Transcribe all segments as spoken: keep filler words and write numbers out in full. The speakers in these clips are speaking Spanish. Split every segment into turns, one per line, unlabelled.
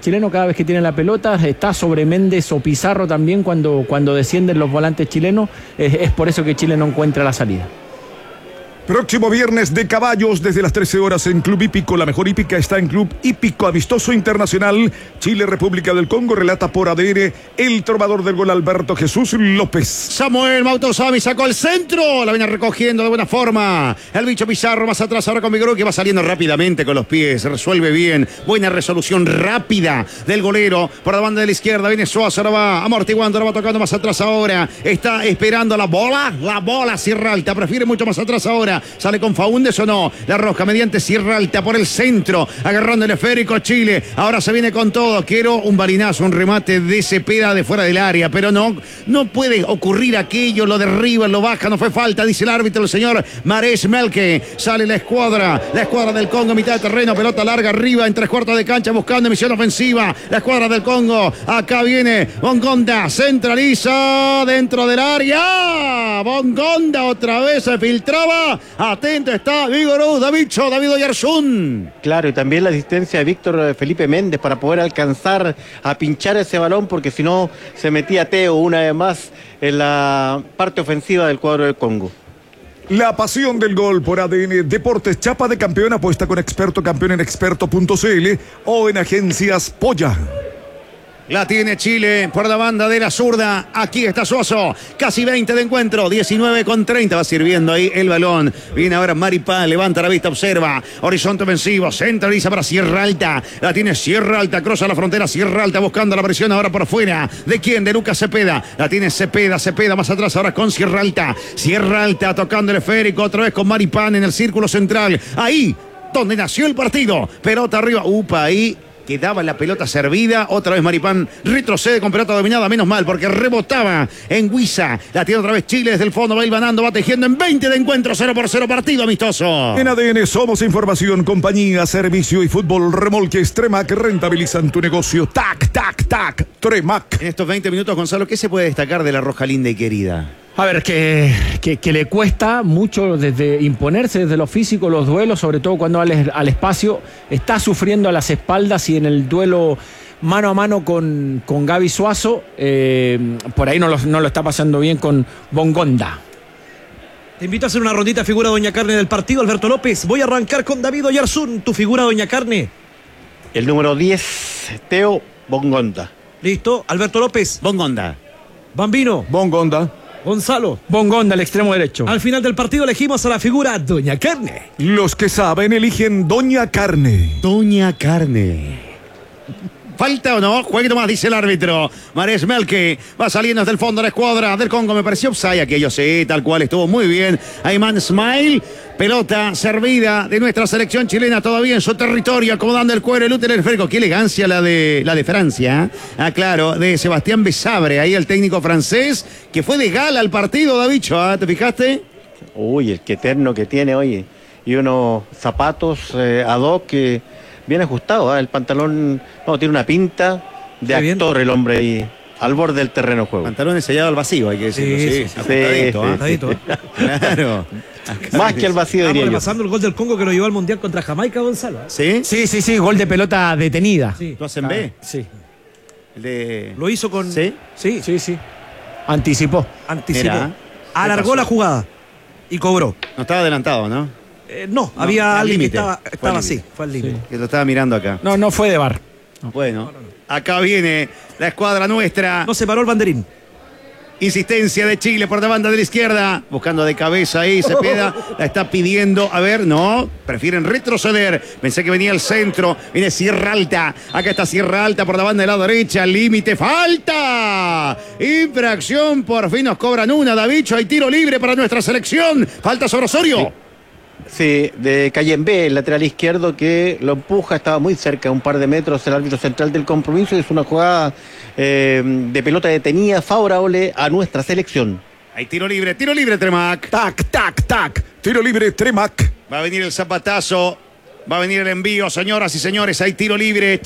chileno cada vez que tiene la pelota, está sobre Méndez o Pizarro también cuando, cuando descienden los volantes chilenos, es, es por eso que Chile no encuentra la salida.
Próximo viernes de caballos desde las trece horas en Club Hípico. La mejor hípica está en Club Hípico Amistoso Internacional. Chile, República del Congo. Relata por A D N el trovador del gol Alberto Jesús López.
Samuel Mautosami sacó el centro. La viene recogiendo de buena forma. El bicho Pizarro más atrás ahora con Vigoró, que va saliendo rápidamente con los pies. Resuelve bien. Buena resolución rápida del golero. Por la banda de la izquierda viene Suazo. Ahora va amortiguando. Ahora va tocando más atrás ahora. Está esperando la bola. La bola Sierra Alta. Prefiere mucho más atrás ahora. Sale con Faúndez o no. La Roja mediante Sierra Alta por el centro. Agarrando el esférico Chile. Ahora se viene con todo. Quiero un balinazo, un remate de Cepeda de fuera del área. Pero no, no puede ocurrir aquello. Lo derriba, lo baja. No fue falta, dice el árbitro, el señor Mares Melke. Sale la escuadra. La escuadra del Congo, mitad de terreno. Pelota larga arriba en tres cuartos de cancha buscando emisión ofensiva. La escuadra del Congo. Acá viene Bongonda. Centraliza dentro del área. Bongonda otra vez se filtraba. Atento está Vigoró, Davicho, David Oyarzún.
Claro, y también la asistencia de Víctor Felipe Méndez para poder alcanzar a pinchar ese balón, porque si no se metía Teo una vez más en la parte ofensiva del cuadro del Congo.
La pasión del gol por A D N Deportes. Chapa de campeón, apuesta con experto, campeón en experto punto c l o en agencias Polla.
La tiene Chile por la banda de la zurda. Aquí está Suazo. Casi veinte de encuentro. diecinueve con treinta. Va sirviendo ahí el balón. Viene ahora Maripán. Levanta la vista. Observa. Horizonte ofensivo. Centraliza para Sierra Alta. La tiene Sierra Alta. Cruza la frontera. Sierra Alta buscando la presión ahora por fuera. ¿De quién? De Lucas Cepeda. La tiene Cepeda. Cepeda más atrás ahora con Sierra Alta. Sierra Alta tocando el esférico. Otra vez con Maripán en el círculo central. Ahí donde nació el partido. Pelota arriba. Upa, ahí. Quedaba la pelota servida. Otra vez Maripán retrocede con pelota dominada. Menos mal porque rebotaba en Huiza. La tiene otra vez Chile desde el fondo. Va hilvanando, va tejiendo en veinte de encuentro. cero por cero partido amistoso.
En A D N somos información, compañía, servicio y fútbol. Remolques Tremac rentabilizan tu negocio. Tac, tac, tac. Tremac.
En estos veinte minutos, Gonzalo, ¿qué se puede destacar de la Roja linda y querida?
A ver, que, que, que le cuesta mucho desde imponerse desde lo físico, los duelos, sobre todo cuando va al, al espacio. Está sufriendo a las espaldas y en el duelo mano a mano con, con Gaby Suazo. Eh, por ahí no lo, no lo está pasando bien con Bongonda.
Te invito a hacer una rondita figura Doña Carne del partido, Alberto López. Voy a arrancar con David Oyarzún. Tu figura Doña Carne.
El número diez, Teo Bongonda.
Listo, Alberto López.
Bongonda.
Bambino.
Bongonda.
Gonzalo.
Bongonda, el extremo derecho.
Al final del partido elegimos a la figura Doña Carne.
Los que saben eligen Doña Carne.
Doña Carne. ¿Falta o no? Juegue nomás, dice el árbitro. Mares Melke va saliendo desde el fondo de la escuadra del Congo. Me pareció offside aquello, sí, tal cual, estuvo muy bien. Ayman Smile, pelota servida de nuestra selección chilena todavía en su territorio, acomodando el cuero, el útero, el esférico. Qué elegancia la de, la de Francia. Ah, claro, de Sebastián Besabre, ahí el técnico francés, que fue de gala al partido, Davicho, ¿ah? ¿Te fijaste?
Uy, el que terno que tiene, oye. Y unos zapatos eh, ad hoc que... bien ajustado, ¿eh? El pantalón, no, tiene una pinta de
Qué
actor bien. El hombre ahí, al borde del terreno de juego.
Pantalón sellado al vacío, hay que decirlo.
Sí,
Sí,
sí,
sí, ajustadito, ¿eh?
Ajustadito, ¿eh?
Claro.
Más que el vacío,
Estamos
diría yo.
repasando el gol del Congo que lo llevó al Mundial contra Jamaica, Gonzalo.
¿Sí?
Sí, sí, sí, gol de pelota detenida.
Sí.
¿Tú haces en B?
Sí,
El de...
Lo hizo con...
¿Sí?
Sí,
sí, sí. Anticipó.
anticipó.
Mira,
Alargó
pasó?
la jugada y cobró.
No estaba adelantado, ¿no?
Eh, no,
No,
había
al
alguien
límite.
que estaba,
Fue al
estaba
límite.
así, fue al límite.
Que lo estaba mirando acá.
No, no fue de bar.
Bueno, acá viene la escuadra nuestra.
No se paró el banderín.
Insistencia de Chile por la banda de la izquierda. Buscando de cabeza ahí, Cepeda. La está pidiendo. A ver, no. Prefieren retroceder. Pensé que venía el centro. Viene Sierra Alta. Acá está Sierra Alta por la banda de la derecha. Límite. ¡Falta! Infracción. Por fin nos cobran una, Davicho. Hay tiro libre para nuestra selección. Falta sobre Osorio.
Sí, de Cayembe, el lateral izquierdo que lo empuja, estaba muy cerca, un par de metros, el árbitro central del compromiso. Es una jugada eh, de pelota detenida favorable a nuestra selección.
Hay tiro libre, tiro libre, Tremac.
Tac, tac, tac. Tiro libre, Tremac.
Va a venir el zapatazo. Va a venir el envío, señoras y señores. Hay tiro libre.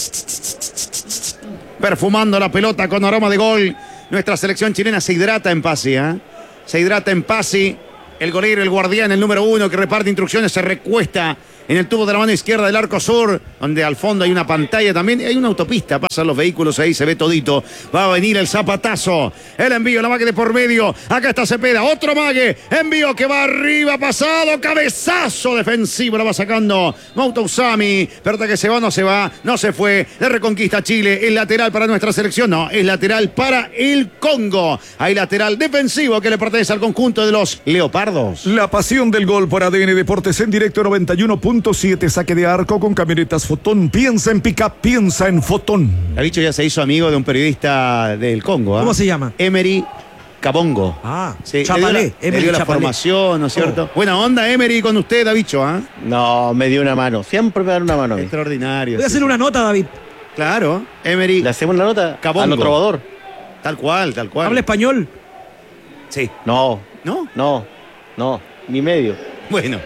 Perfumando la pelota con aroma de gol. Nuestra selección chilena se hidrata en Pasi, ¿eh? Se hidrata en Pasi. El golero, el guardián, el número uno que reparte instrucciones, se recuesta en el tubo de la mano izquierda del arco sur, donde al fondo hay una pantalla también, hay una autopista, pasan los vehículos ahí, se ve todito. Va a venir el zapatazo, el envío, la mague de por medio. Acá está Cepeda, otro mague, envío que va arriba, pasado, cabezazo defensivo, la va sacando Mouto Usami. Pelota que se va, no se va, no se fue. Le reconquista Chile, el lateral para nuestra selección, no, es lateral para el Congo. Hay lateral defensivo que le pertenece al conjunto de los Leopardos.
La pasión del gol por A D N Deportes en directo noventa y uno punto siete, saque de arco con camionetas Fotón. Piensa en pick-up, piensa en Fotón.
El bicho ya se hizo amigo de un periodista del Congo. ¿eh?
¿Cómo se llama?
Emery Kabongo.
Ah,
sí,
Chapalé.
Le dio la,
Emery
le dio la
Chapalé.
formación, ¿no es cierto? Oh. Buena onda, Emery, con usted, Davicho, ¿ah? ¿eh?
No, me dio una mano. Siempre me dan una mano a mí.
Extraordinario.
Voy a hacer
sí.
una nota, David.
Claro, Emery.
¿Le hacemos la nota?
Kabongo.
A lo trovador.
Tal cual, tal cual.
¿Habla español?
Sí.
No,
¿No?
no, no, ni medio.
Bueno.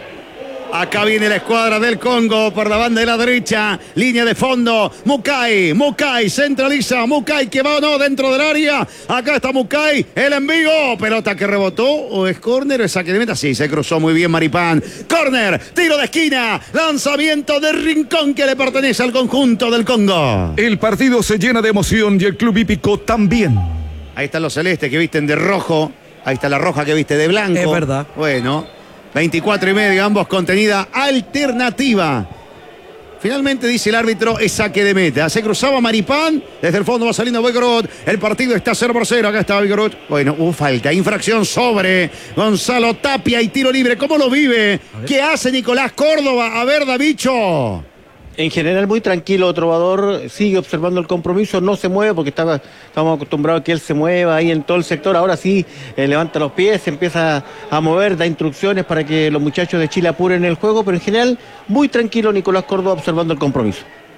Acá viene la escuadra del Congo por la banda de la derecha. Línea de fondo. Mukai. Mukai centraliza. Mukai que va o no dentro del área. Acá está Mukai. El envío. Pelota que rebotó. ¿O es córner o es saque de meta? Sí, se cruzó muy bien Maripán. Córner. Tiro de esquina. Lanzamiento de rincón que le pertenece al conjunto del Congo.
El partido se llena de emoción y el club hípico también.
Ahí están los celestes que visten de rojo. Ahí está la roja que viste de blanco.
Es verdad.
Bueno, veinticuatro y medio, ambos contenida alternativa. Finalmente dice el árbitro, es saque de meta. Se cruzaba Maripán, desde el fondo va saliendo Boygrot. El partido está cero por cero, acá está Boygrot. Bueno, hubo falta, infracción sobre Gonzalo Tapia y tiro libre. ¿Cómo lo vive? ¿Qué hace Nicolás Córdoba? A ver, Davicho.
En general muy tranquilo, Trovador, sigue observando el compromiso, no se mueve porque estaba, estamos acostumbrados a que él se mueva ahí en todo el sector. Ahora sí, eh, levanta los pies, se empieza a mover, da instrucciones para que los muchachos de Chile apuren el juego, pero en general muy tranquilo Nicolás Córdoba observando el compromiso.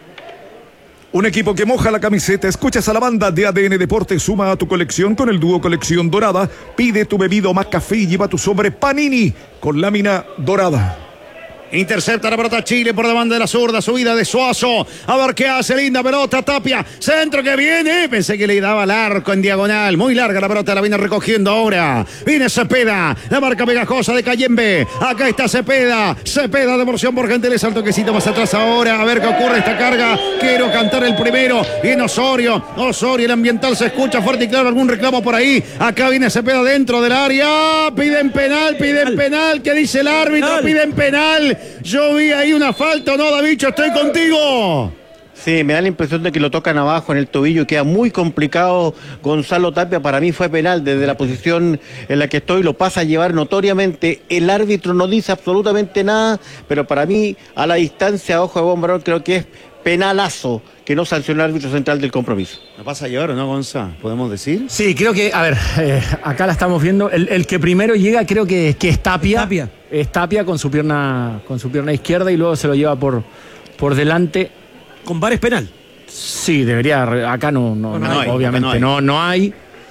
Un equipo que moja la camiseta. Escuchas a la banda de A D N Deportes. Suma a tu colección con el dúo Colección Dorada. Pide tu bebido más café y lleva tu sobre Panini con lámina dorada.
Intercepta la pelota Chile por la banda de la zurda, subida de Suazo. A ver qué hace, linda pelota, Tapia. Centro que viene. Pensé que le daba al arco en diagonal. Muy larga la pelota, la viene recogiendo ahora. Viene Cepeda, la marca pegajosa de Cayembe. Acá está Cepeda. Cepeda de porción por gentileza, el toquecito más atrás ahora. A ver qué ocurre esta carga. Quiero cantar el primero. Viene Osorio. Osorio, el ambiental se escucha fuerte y claro. Algún reclamo por ahí. Acá viene Cepeda dentro del área. Piden penal, piden penal. ¿Qué dice el árbitro? Piden penal. Yo vi ahí una falta, ¿no, Davicho? Estoy contigo.
Sí, me da la impresión de que lo tocan abajo en el tobillo y queda muy complicado. Gonzalo Tapia para mí fue penal desde la posición en la que estoy, lo pasa a llevar notoriamente. El árbitro no dice absolutamente nada, pero para mí a la distancia, a ojo de bombarón, creo que es penalazo que no sancionó el árbitro central del compromiso.
¿No pasa a llevar o no, Gonza? ¿Podemos decir?
Sí, creo que, a ver, eh, acá la estamos viendo. El, el que primero llega creo que, que es Tapia.
Tapia.
Es Tapia con su pierna, con su pierna izquierda y luego se lo lleva por, por delante.
Con VAR es penal.
Sí, debería. Acá no, no,
No,
no
no
hay,
hay,
obviamente.
acá no hay.
No, no hay.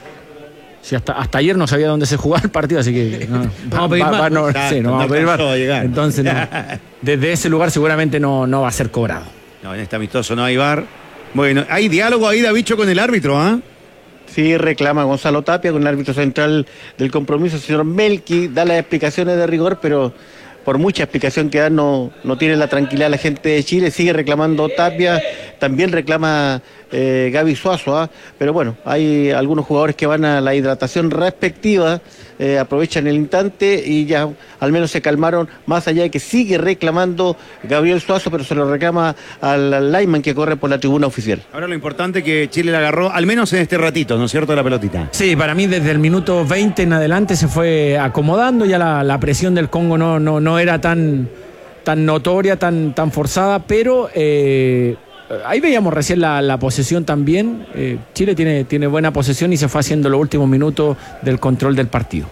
Sí, hasta, hasta ayer no sabía dónde se jugaba el partido, así que. No,
Vamos a pedir
va-
más.
va- no,
Exacto,
sí, no
no
vamos a pedir más.
alcanzó a llegar.
Entonces, no. Desde ese lugar seguramente no, no va a ser cobrado.
No, en este amistoso no hay VAR. Bueno, hay diálogo ahí, Davicho, con el árbitro, ¿ah?
Sí, reclama Gonzalo Tapia con el árbitro central del compromiso, el señor Melqui, da las explicaciones de rigor, pero por mucha explicación que da no, no tiene la tranquilidad la gente de Chile, sigue reclamando Tapia, también reclama eh, Gaby Suazo, ¿ah? Pero bueno, hay algunos jugadores que van a la hidratación respectiva, eh, aprovechan el instante y ya al menos se calmaron, más allá de que sigue reclamando Gabriel Suazo, pero se lo reclama al, al lineman que corre por la tribuna oficial.
Ahora lo importante es que Chile la agarró, al menos en este ratito, ¿no es cierto?, la pelotita.
Sí, para mí desde el minuto veinte en adelante se fue acomodando, ya la, la presión del Congo no, no, no era tan, tan notoria, tan, tan forzada, pero eh, ahí veíamos recién la, la posesión también. Eh, Chile tiene, tiene buena posesión y se fue haciendo los últimos minutos del control del partido.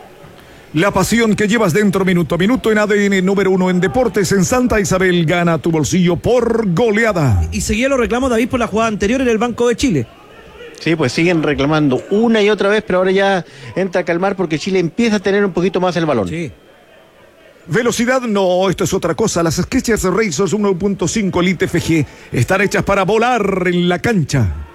La pasión que llevas dentro minuto a minuto en A D N número uno en deportes en Santa Isabel. Gana tu bolsillo por goleada.
Y seguía los reclamos, David, por la jugada anterior en el Banco de Chile.
Sí, pues siguen reclamando una y otra vez, pero ahora ya entra a calmar porque Chile empieza a tener un poquito más el balón.
Sí.
Velocidad, no, esto es otra cosa. Las Skechers Razors uno punto cinco Elite F G están hechas para volar en la cancha.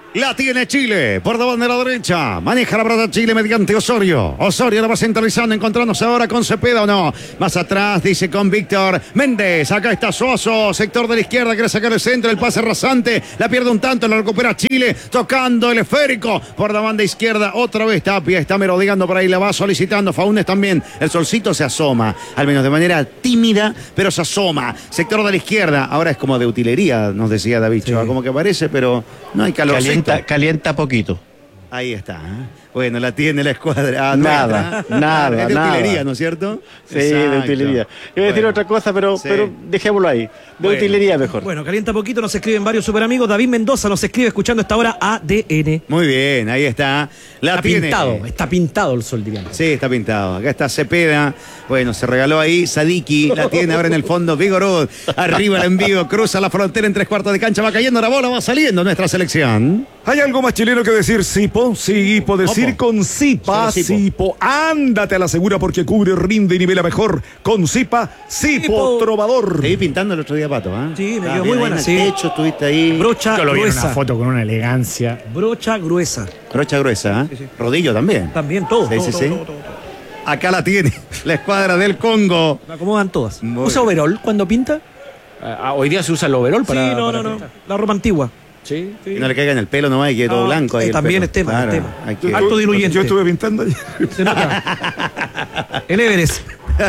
La tiene Chile, por la bandera derecha. Maneja la pelota Chile mediante Osorio. Osorio la va centralizando, encontrándose ahora con Cepeda o no. Más atrás, dice con Víctor Méndez. Acá está Suazo, sector de la izquierda, quiere sacar el centro, el pase rasante. La pierde un tanto, la recupera Chile, tocando el esférico por la banda izquierda. Otra vez Tapia está merodeando por ahí, la va solicitando. Faúndez también. El solcito se asoma, al menos de manera tímida, pero se asoma. Sector de la izquierda, ahora es como de utilería, nos decía David Choa, sí. Como que aparece, pero no hay calor.
Calienta, calienta poquito.
Ahí está. ¿eh? Bueno, la tiene la escuadra. Ah,
nada,
no,
nada,
es de
nada.
utilería, ¿no es cierto?
Sí, Exacto. de utilería. Iba a decir
bueno.
otra cosa, pero,
Sí.
pero dejémoslo ahí. De
Bueno.
utilería mejor.
Bueno, calienta poquito, nos escriben varios super amigos. David Mendoza nos escribe escuchando esta hora A D N.
Muy bien, ahí está. La
Está
tiene.
pintado, está pintado el sol, diríamos.
Sí, está pintado. Acá está Cepeda. Bueno, se regaló ahí Sadiki. La tiene ahora en el fondo Vigorud. Arriba el envío. Cruza la frontera en tres cuartos de cancha. Va cayendo la bola. Va saliendo nuestra selección.
¿Hay algo más chileno que decir Sipo? Sí, puedo decir
Opo.
con Sipa,
Solo Sipo.
Sipo. Ándate a la segura porque cubre, rinde y nivela mejor. Con Sipa, Sipo,
Sipo.
Trovador.
Te vi pintando el otro día, Pato. ¿eh?
Sí, me
Estabas
quedó
bien
muy
ahí
buena,
en el
sí.
techo, estuviste ahí.
Brocha
Yo lo vi en una
gruesa.
foto con una elegancia.
Brocha gruesa.
Brocha gruesa. ¿eh?
Sí, sí.
Rodillo también.
También todo.
Sí,
todo,
sí,
todo,
sí.
todo, todo, todo.
Acá la tiene. La escuadra del Congo.
Me acomodan todas.
Muy
¿Usa
bien.
overol cuando pinta? Ah, hoy día se usa el overol para.
sí, no,
para
no, no.
pintar.
La ropa antigua.
Sí, sí.
Que no le caiga en el pelo nomás y quede todo
No,
blanco. Ahí
eh,
el
también
pelo.
es tema,
Claro,
es tema.
hay que-
Alto diluyente.
Yo estuve pintando ayer.
Se nota. El Everest.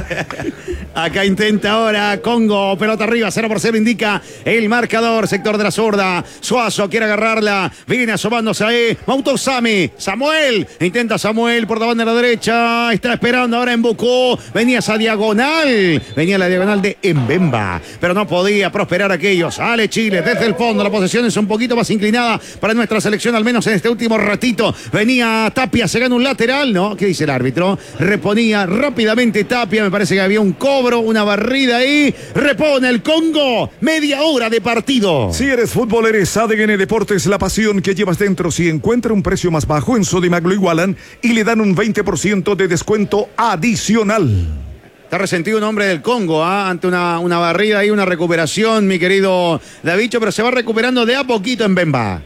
Acá intenta ahora Congo, pelota arriba, cero por cero indica el marcador, sector de la zurda. Suazo quiere agarrarla, viene asomándose ahí. Mautosami, Samuel, intenta Samuel por la banda de la derecha, está esperando ahora en Bucú. Venía esa diagonal, venía la diagonal de Mbemba, pero no podía prosperar aquello. Sale Chile desde el fondo, la posesión es un poquito más inclinada para nuestra selección, al menos en este último ratito. Venía Tapia, se gana un lateral, ¿no? ¿Qué dice el árbitro? Reponía rápidamente Tapia, me parece que había un cobro, una barrida ahí. Repone el Congo, media hora de partido.
Si eres fútbol, eres A D N Deportes, la pasión que llevas dentro. Si encuentra un precio más bajo, en Sodimac lo igualan y le dan un veinte por ciento de descuento adicional.
Está resentido un hombre del Congo, ¿ah? Ante una, una barrida y una recuperación, mi querido Davicho, pero se va recuperando de a poquito en Bemba.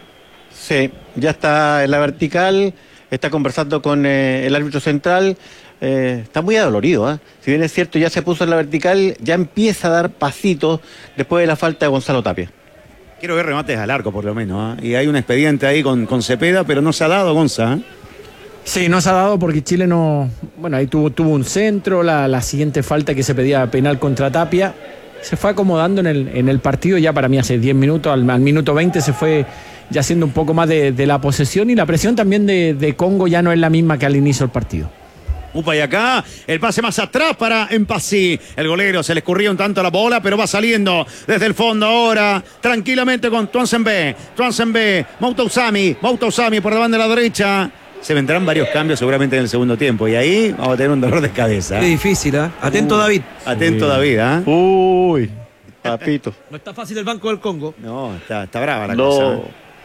Sí, ya está en la vertical, está conversando con eh, el árbitro central, eh, está muy adolorido, ¿eh? Si bien es cierto, ya se puso en la vertical, ya empieza a dar pasitos después de la falta de Gonzalo Tapia.
Quiero ver remates al arco, por lo menos, ¿ah? Y hay un expediente ahí con, con Cepeda, pero no se ha dado, Gonza, ¿eh?
Sí, no se ha dado porque Chile no. Bueno, ahí tuvo, tuvo un centro, la, la siguiente falta que se pedía penal contra Tapia. Se fue acomodando en el, en el partido ya para mí hace diez minutos, al, al minuto veinte se fue ya haciendo un poco más de, de la posesión y la presión también de, de Congo ya no es la misma que al inicio del partido.
Upa y acá, el pase más atrás para Empasí. El golero se le escurría un tanto la bola, pero va saliendo desde el fondo ahora, tranquilamente con Tuanzembe. Tuanzembe, Mautosami, Mautosami por la banda de la derecha. Se vendrán varios cambios seguramente en el segundo tiempo y ahí vamos a tener un dolor de cabeza.
Qué difícil, ¿eh? Atento, David.
Atento, David, ¿ah?
Uy, papito.
No está fácil el banco del Congo.
No, está, está brava la
No.
cosa.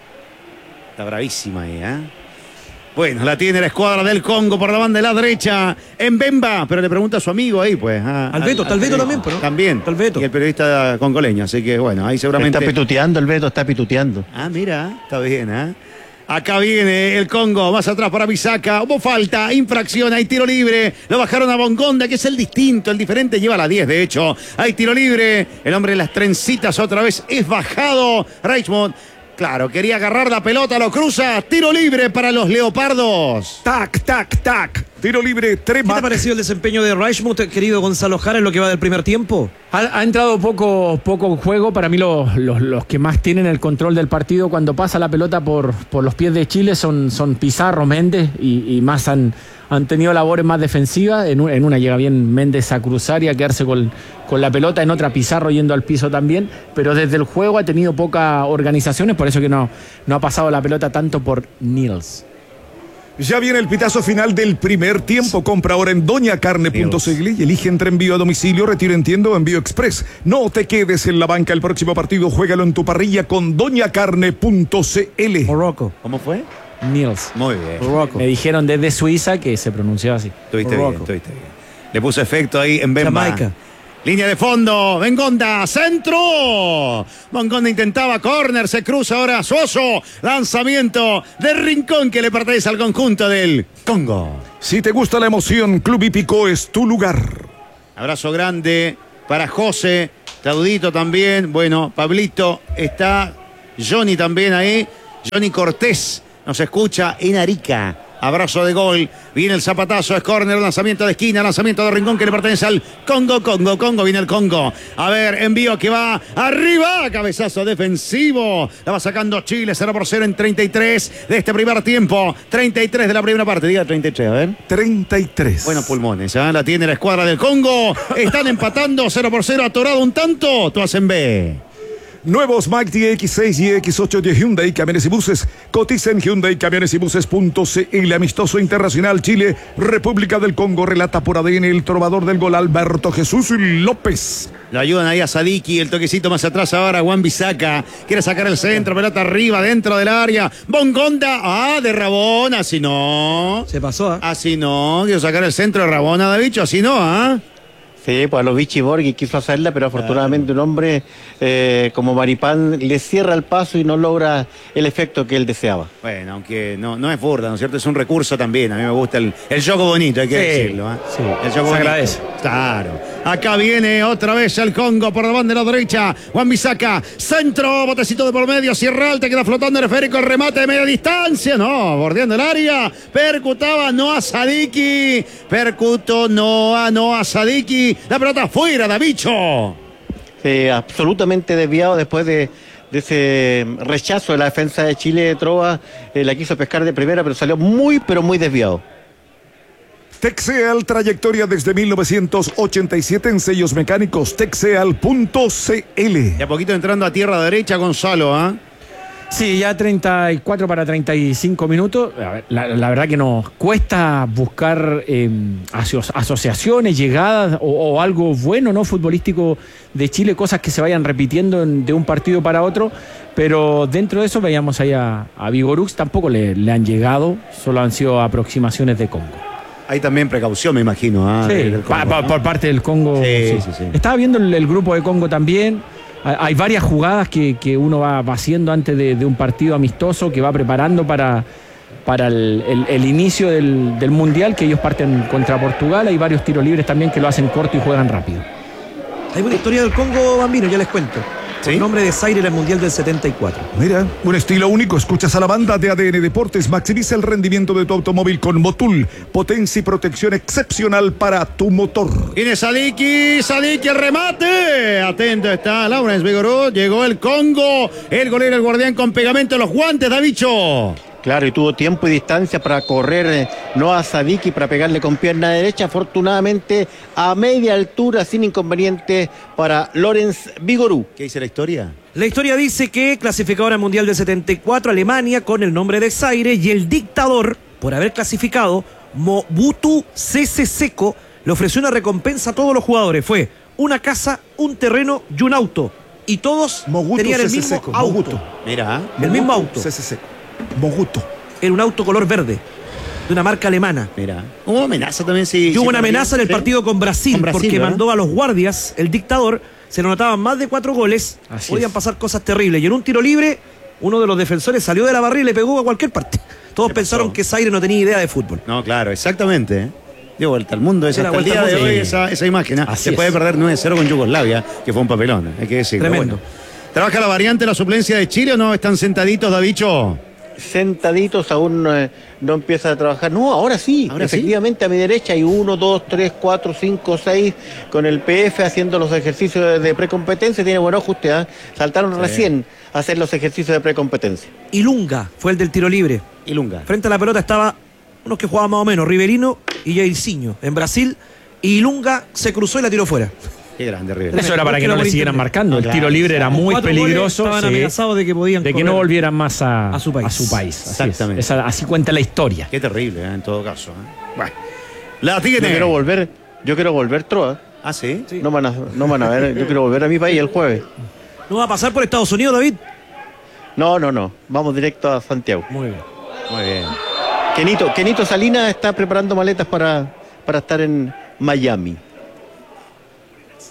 Está bravísima ahí, ¿eh? Bueno, la tiene la escuadra del Congo por la banda de la derecha en Bemba, pero le pregunta a su amigo ahí, pues. ah,
Al Beto, está el Beto también, pues, ¿no?
También.
Está el Beto.
Y el periodista congoleño, así que bueno, ahí seguramente.
Está pituteando el Beto, está pituteando.
Ah, mira, está bien, ¿eh? Acá viene el Congo, más atrás para Bisaca. Hubo falta, infracción, hay tiro libre. Lo bajaron a Bongonda, que es el distinto, el diferente lleva la diez, de hecho. Hay tiro libre. El hombre de las trencitas otra vez es bajado. Reichmond, claro, quería agarrar la pelota, lo cruza. Tiro libre para los Leopardos.
Tac, tac, tac. Tiro libre,
¿Qué te ha
Tremac.
parecido el desempeño de Reichmuth, querido Gonzalo Jara, en lo que va del primer tiempo?
Ha, ha entrado poco, poco en juego. Para mí los, los, los que más tienen el control del partido cuando pasa la pelota por, por los pies de Chile son, son Pizarro, Méndez y, y más han, han tenido labores más defensivas. En, un- en una llega bien Méndez a cruzar y a quedarse con, con la pelota, en otra Pizarro yendo al piso también. Pero desde el juego ha tenido pocas organizaciones, por eso que no, no ha pasado la pelota tanto por Nils.
Ya viene el pitazo final del primer tiempo. Compra ahora en doña carne punto c l y elige entre envío a domicilio, retiro en tienda o envío express. No te quedes en la banca el próximo partido. Juégalo en tu parrilla con doña carne punto c l.
Morocco.
¿Cómo fue?
Nils.
Muy bien.
Morocco.
Me dijeron desde Suiza que se pronunciaba así.
Estuviste bien,
Morocco.
estuviste bien. Le puso efecto ahí en Bemba.
Jamaica.
Línea de fondo, Bengonda, centro. Bengonda intentaba córner, se cruza ahora Suoso. Lanzamiento de Rincón que le pertenece al conjunto del Congo.
Si te gusta la emoción, Club Hípico es tu lugar.
Abrazo grande para José, Claudito también. Bueno, Pablito está, Johnny también ahí. Johnny Cortés nos escucha en Arica. Abrazo de gol, viene el zapatazo, es córner, lanzamiento de esquina, lanzamiento de Rincón que le pertenece al Congo, Congo, Congo, viene el Congo. A ver, envío que va arriba, cabezazo defensivo. La va sacando Chile, cero por cero en treinta y tres de este primer tiempo. treinta y tres de la primera parte, diga treinta y tres, a ver.
treinta y tres.
Buenos pulmones, ¿eh? La tiene la escuadra del Congo. Están empatando, cero por cero, atorado un tanto, tú hacen B.
Nuevos Mighty X seis y X ocho de Hyundai Camiones y Buses. Cotiza en Hyundai Camiones y Buses punto c l. Amistoso internacional Chile, República del Congo. Relata por A D N el trovador del gol Alberto Jesús López.
Lo ayudan ahí a Sadiki, el toquecito más atrás ahora, Juan Bisaca. Quiere sacar el centro, pelota arriba, dentro del área. Bongonda, ah, de Rabona, así no.
Se pasó, ¿ah? ¿eh?
Así no, quiero sacar el centro de Rabona, Davicho, así no, ¿ah? ¿eh?
Sí, pues a los Vichy Borghi quiso hacerla, pero afortunadamente un hombre eh, como Maripán le cierra el paso y no logra el efecto que él deseaba.
Bueno, aunque no, no es burda, ¿no es cierto? Es un recurso también. A mí me gusta el, el juego bonito, hay que
Sí,
decirlo. ¿eh?
sí,
el
se
juego
agradece.
Claro. Acá viene otra vez el Congo por la banda de la derecha. Juan Bisaca, centro, botecito de por medio, Sierra Alta, queda flotando el esférico, el remate de media distancia. No, bordeando el área. Percutaba Noah Sadiki. Percuto Noah, Noah Sadiki. La pelota fuera, Davicho.
Sí, absolutamente desviado después de, de ese rechazo de la defensa de Chile. Trova eh, la quiso pescar de primera, pero salió muy, pero muy desviado.
Texeal, trayectoria desde mil novecientos ochenta y siete en sellos mecánicos. Texeal punto c l.
De a poquito entrando a tierra derecha, Gonzalo, ¿ah? ¿eh?
Sí, ya treinta y cuatro para treinta y cinco minutos. A ver, La, la verdad que nos cuesta buscar eh, aso- asociaciones, llegadas o, o algo bueno, ¿no? Futbolístico de Chile, cosas que se vayan repitiendo en- de un partido para otro. Pero dentro de eso veíamos ahí a, a Vigorux, tampoco le, le han llegado, solo han sido aproximaciones de Congo.
Hay también precaución, me imagino. ¿ah?
Sí,
del
pa-
Congo,
pa-
¿no?
por parte del Congo.
Sí,
sí.
sí, sí.
Estaba viendo el, el grupo de Congo también. Hay hay varias jugadas que, que uno va, va haciendo antes de, de un partido amistoso, que va preparando para, para el, el- el inicio del, del Mundial, que ellos parten contra Portugal. Hay varios tiros libres también que lo hacen corto y juegan rápido.
Hay una historia del Congo, Bambino, ya les cuento.
¿Sí?
El nombre de Zaire en el Mundial del setenta y cuatro.
Mira, un estilo único. Escuchas a la banda de A D N Deportes. Maximiza el rendimiento de tu automóvil con Motul. Potencia y protección excepcional para tu motor.
Viene Sadiki, Sadiki el remate. Atento está Lawrence Vigoró. Llegó el Congo. El golero, el guardián con pegamento en los guantes, Davicho.
Claro, y tuvo tiempo y distancia para correr eh, Noah Sadiki para pegarle con pierna derecha. Afortunadamente, a media altura, sin inconveniente para Lorenz Vigorú.
¿Qué dice la historia?
La historia dice que clasificadora al Mundial del setenta y cuatro, Alemania, con el nombre de Zaire, y el dictador, por haber clasificado, Mobutu Sese Seko, le ofreció una recompensa a todos los jugadores. Fue una casa, un terreno y un auto. Y todos
Mobutu
tenían el
Sese
mismo
Seko,
auto.
Mobutu.
Mira.
El mismo auto.
C C C. Moguto.
Era un auto color verde, de una marca alemana.
Mira. Hubo amenaza también, sí.
Y hubo
sí,
una
también.
amenaza en el
Sí.
partido con Brasil,
Con Brasil,
porque
¿verdad?
mandó a los guardias, el dictador, se lo notaban más de cuatro goles,
Así
podían
es.
pasar cosas terribles. Y en un tiro libre, uno de los defensores salió de la barra y le pegó a cualquier parte. Todos
¿Qué
pensaron
pasó?
que Zaire no tenía idea de fútbol.
No, claro, exactamente. ¿eh? Dio vuelta al mundo. Esa,
Era
hasta el
vuelta
día
al
de
mundo.
hoy,
Sí.
esa, esa imagen. ¿ah?
Así
Se
es.
puede perder nueve cero con Yugoslavia, que fue un papelón, hay que decirlo.
Tremendo.
Bueno. ¿Trabaja la variante, la suplencia de Chile o no? ¿Están sentaditos, Davicho?
Sentaditos, aún eh, no empieza a trabajar. No, ahora sí,
¿Ahora sí?
efectivamente a mi derecha hay uno, dos, tres, cuatro, cinco, seis con el P F haciendo los ejercicios de, de precompetencia. Tiene buen ojo usted, ¿ah? Saltaron recién a hacer los ejercicios de precompetencia.
Y Lunga fue el del tiro libre.
Y Lunga.
Frente a la pelota estaba unos que jugaban más o menos, Riverino y Jairzinho en Brasil. Y Lunga se cruzó y la tiró fuera.
Qué grande, River.
Eso era para que no le siguieran marcando. El
Claro,
tiro libre era muy
Cuatro
peligroso.
goles, estaban
sí,
amenazados de que podían
de que
correr.
no volvieran más a,
a su país.
a su país. Así es.
Exactamente.
Esa- así cuenta la historia.
Qué terrible, ¿eh? En todo caso. ¿eh? Bueno. La
Yo
tiene.
quiero volver, yo quiero volver, Troa.
Ah, ¿sí?
Sí.
No van a, no van a ver, yo quiero volver a mi país el jueves.
¿No va a pasar por Estados Unidos, David?
No, no, no. Vamos directo a Santiago.
Muy bien.
Muy bien.
Kenito, Kenito Salinas está preparando maletas para, para estar en Miami.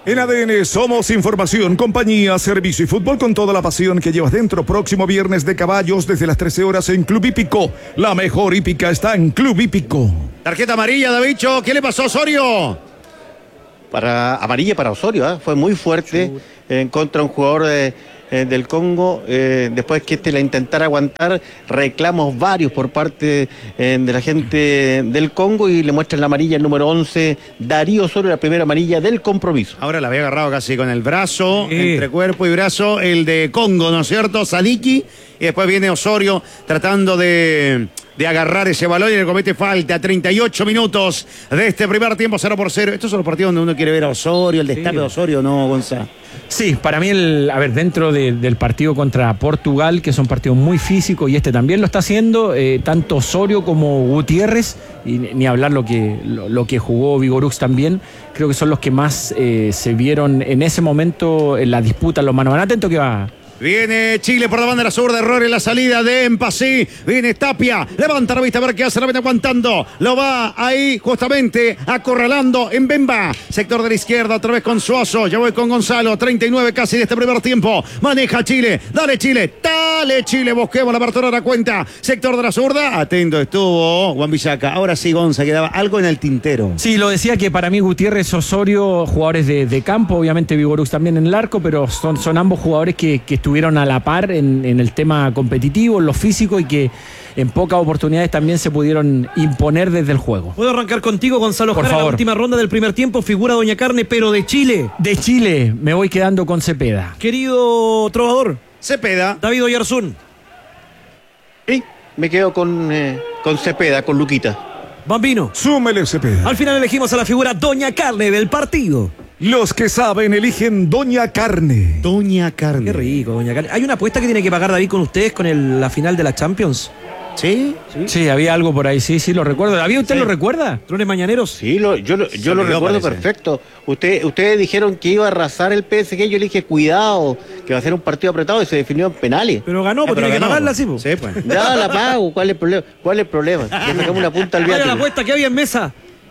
En A D N somos información, compañía, servicio y fútbol con toda la pasión que llevas dentro. Próximo viernes de caballos desde las trece horas en Club Hípico. La mejor hípica está en Club Hípico.
Tarjeta amarilla, Davicho. ¿Qué le pasó a Osorio?
Para amarilla para Osorio, ¿eh? Fue muy fuerte en contra de un jugador de, eh, del Congo. Eh, después que este la intentara aguantar, reclamos varios por parte eh, de la gente del Congo y le muestran la amarilla el número once, Darío Osorio, la primera amarilla del compromiso.
Ahora la había agarrado casi con el brazo,
Sí.
entre cuerpo y brazo, el de Congo, ¿no es cierto? Sadiki. Y después viene Osorio tratando de, de agarrar ese balón y le comete falta. treinta y ocho minutos de este primer tiempo, cero por cero. Estos son los partidos donde uno quiere ver a Osorio, el destape
Sí.
de Osorio, ¿no, Gonzalo?
Sí, para mí, el, a ver, dentro de, del partido contra Portugal, que son partidos muy físicos, y este también lo está haciendo, eh, tanto Osorio como Gutiérrez, y ni hablar lo que, lo, lo que jugó Vigorux también, creo que son los que más eh, se vieron en ese momento en la disputa, los mano a mano. Atento que va.
Viene Chile por la banda de la zurda, error en la salida de Empasí. Viene Tapia, levanta la vista a ver qué hace, la viene aguantando. Lo va ahí justamente acorralando en Bemba. Sector de la izquierda, otra vez con Suazo. Ya voy con Gonzalo, treinta y nueve casi de este primer tiempo. Maneja Chile, dale Chile, dale Chile. Busquemos la apertura de la cuenta. Sector de la zurda, atento estuvo Juan Villaca. Ahora sí, Gonza, quedaba algo en el tintero.
Sí, lo decía que para mí Gutiérrez, Osorio, jugadores de, de campo, obviamente Vigorux también en el arco, pero son, son ambos jugadores que, que estuvieron a la par en, en el tema competitivo, en lo físico, y que en pocas oportunidades también se pudieron imponer desde el juego.
¿Puedo arrancar contigo, Gonzalo
Por
Jara? La
favor.
última ronda del primer tiempo, figura Doña Carne, pero de Chile.
De Chile me voy quedando con Cepeda.
Querido trovador,
Cepeda.
David Oyarzún.
Sí, me quedo con, eh, con Cepeda, con Luquita.
Bambino.
Súmele Cepeda.
Al final elegimos a la figura Doña Carne del partido.
Los que saben eligen Doña Carne.
Doña Carne.
Qué rico, Doña Carne. ¿Hay una apuesta que tiene que pagar David con ustedes con el- la final de la Champions?
¿Sí?
Sí, había algo por ahí, sí, sí, lo recuerdo. ¿David, usted
Sí.
lo recuerda?
¿Lunes mañaneros?
Sí, lo, yo, lo- yo lo
olvidó,
recuerdo
parece.
perfecto. Usted, ustedes dijeron que iba a arrasar el P S G, yo le dije cuidado, que va a ser un partido apretado y se definió en penales.
Pero ganó,
Eh,
pues
pero
tiene que
ganó,
pagarla,
pues.
sí, pues.
Sí, pues.
Ya la pago, ¿cuál es el problema? ¿Cuál es el problema? Le sacamos una punta al
Vaya la
viático.
apuesta que había en mesa.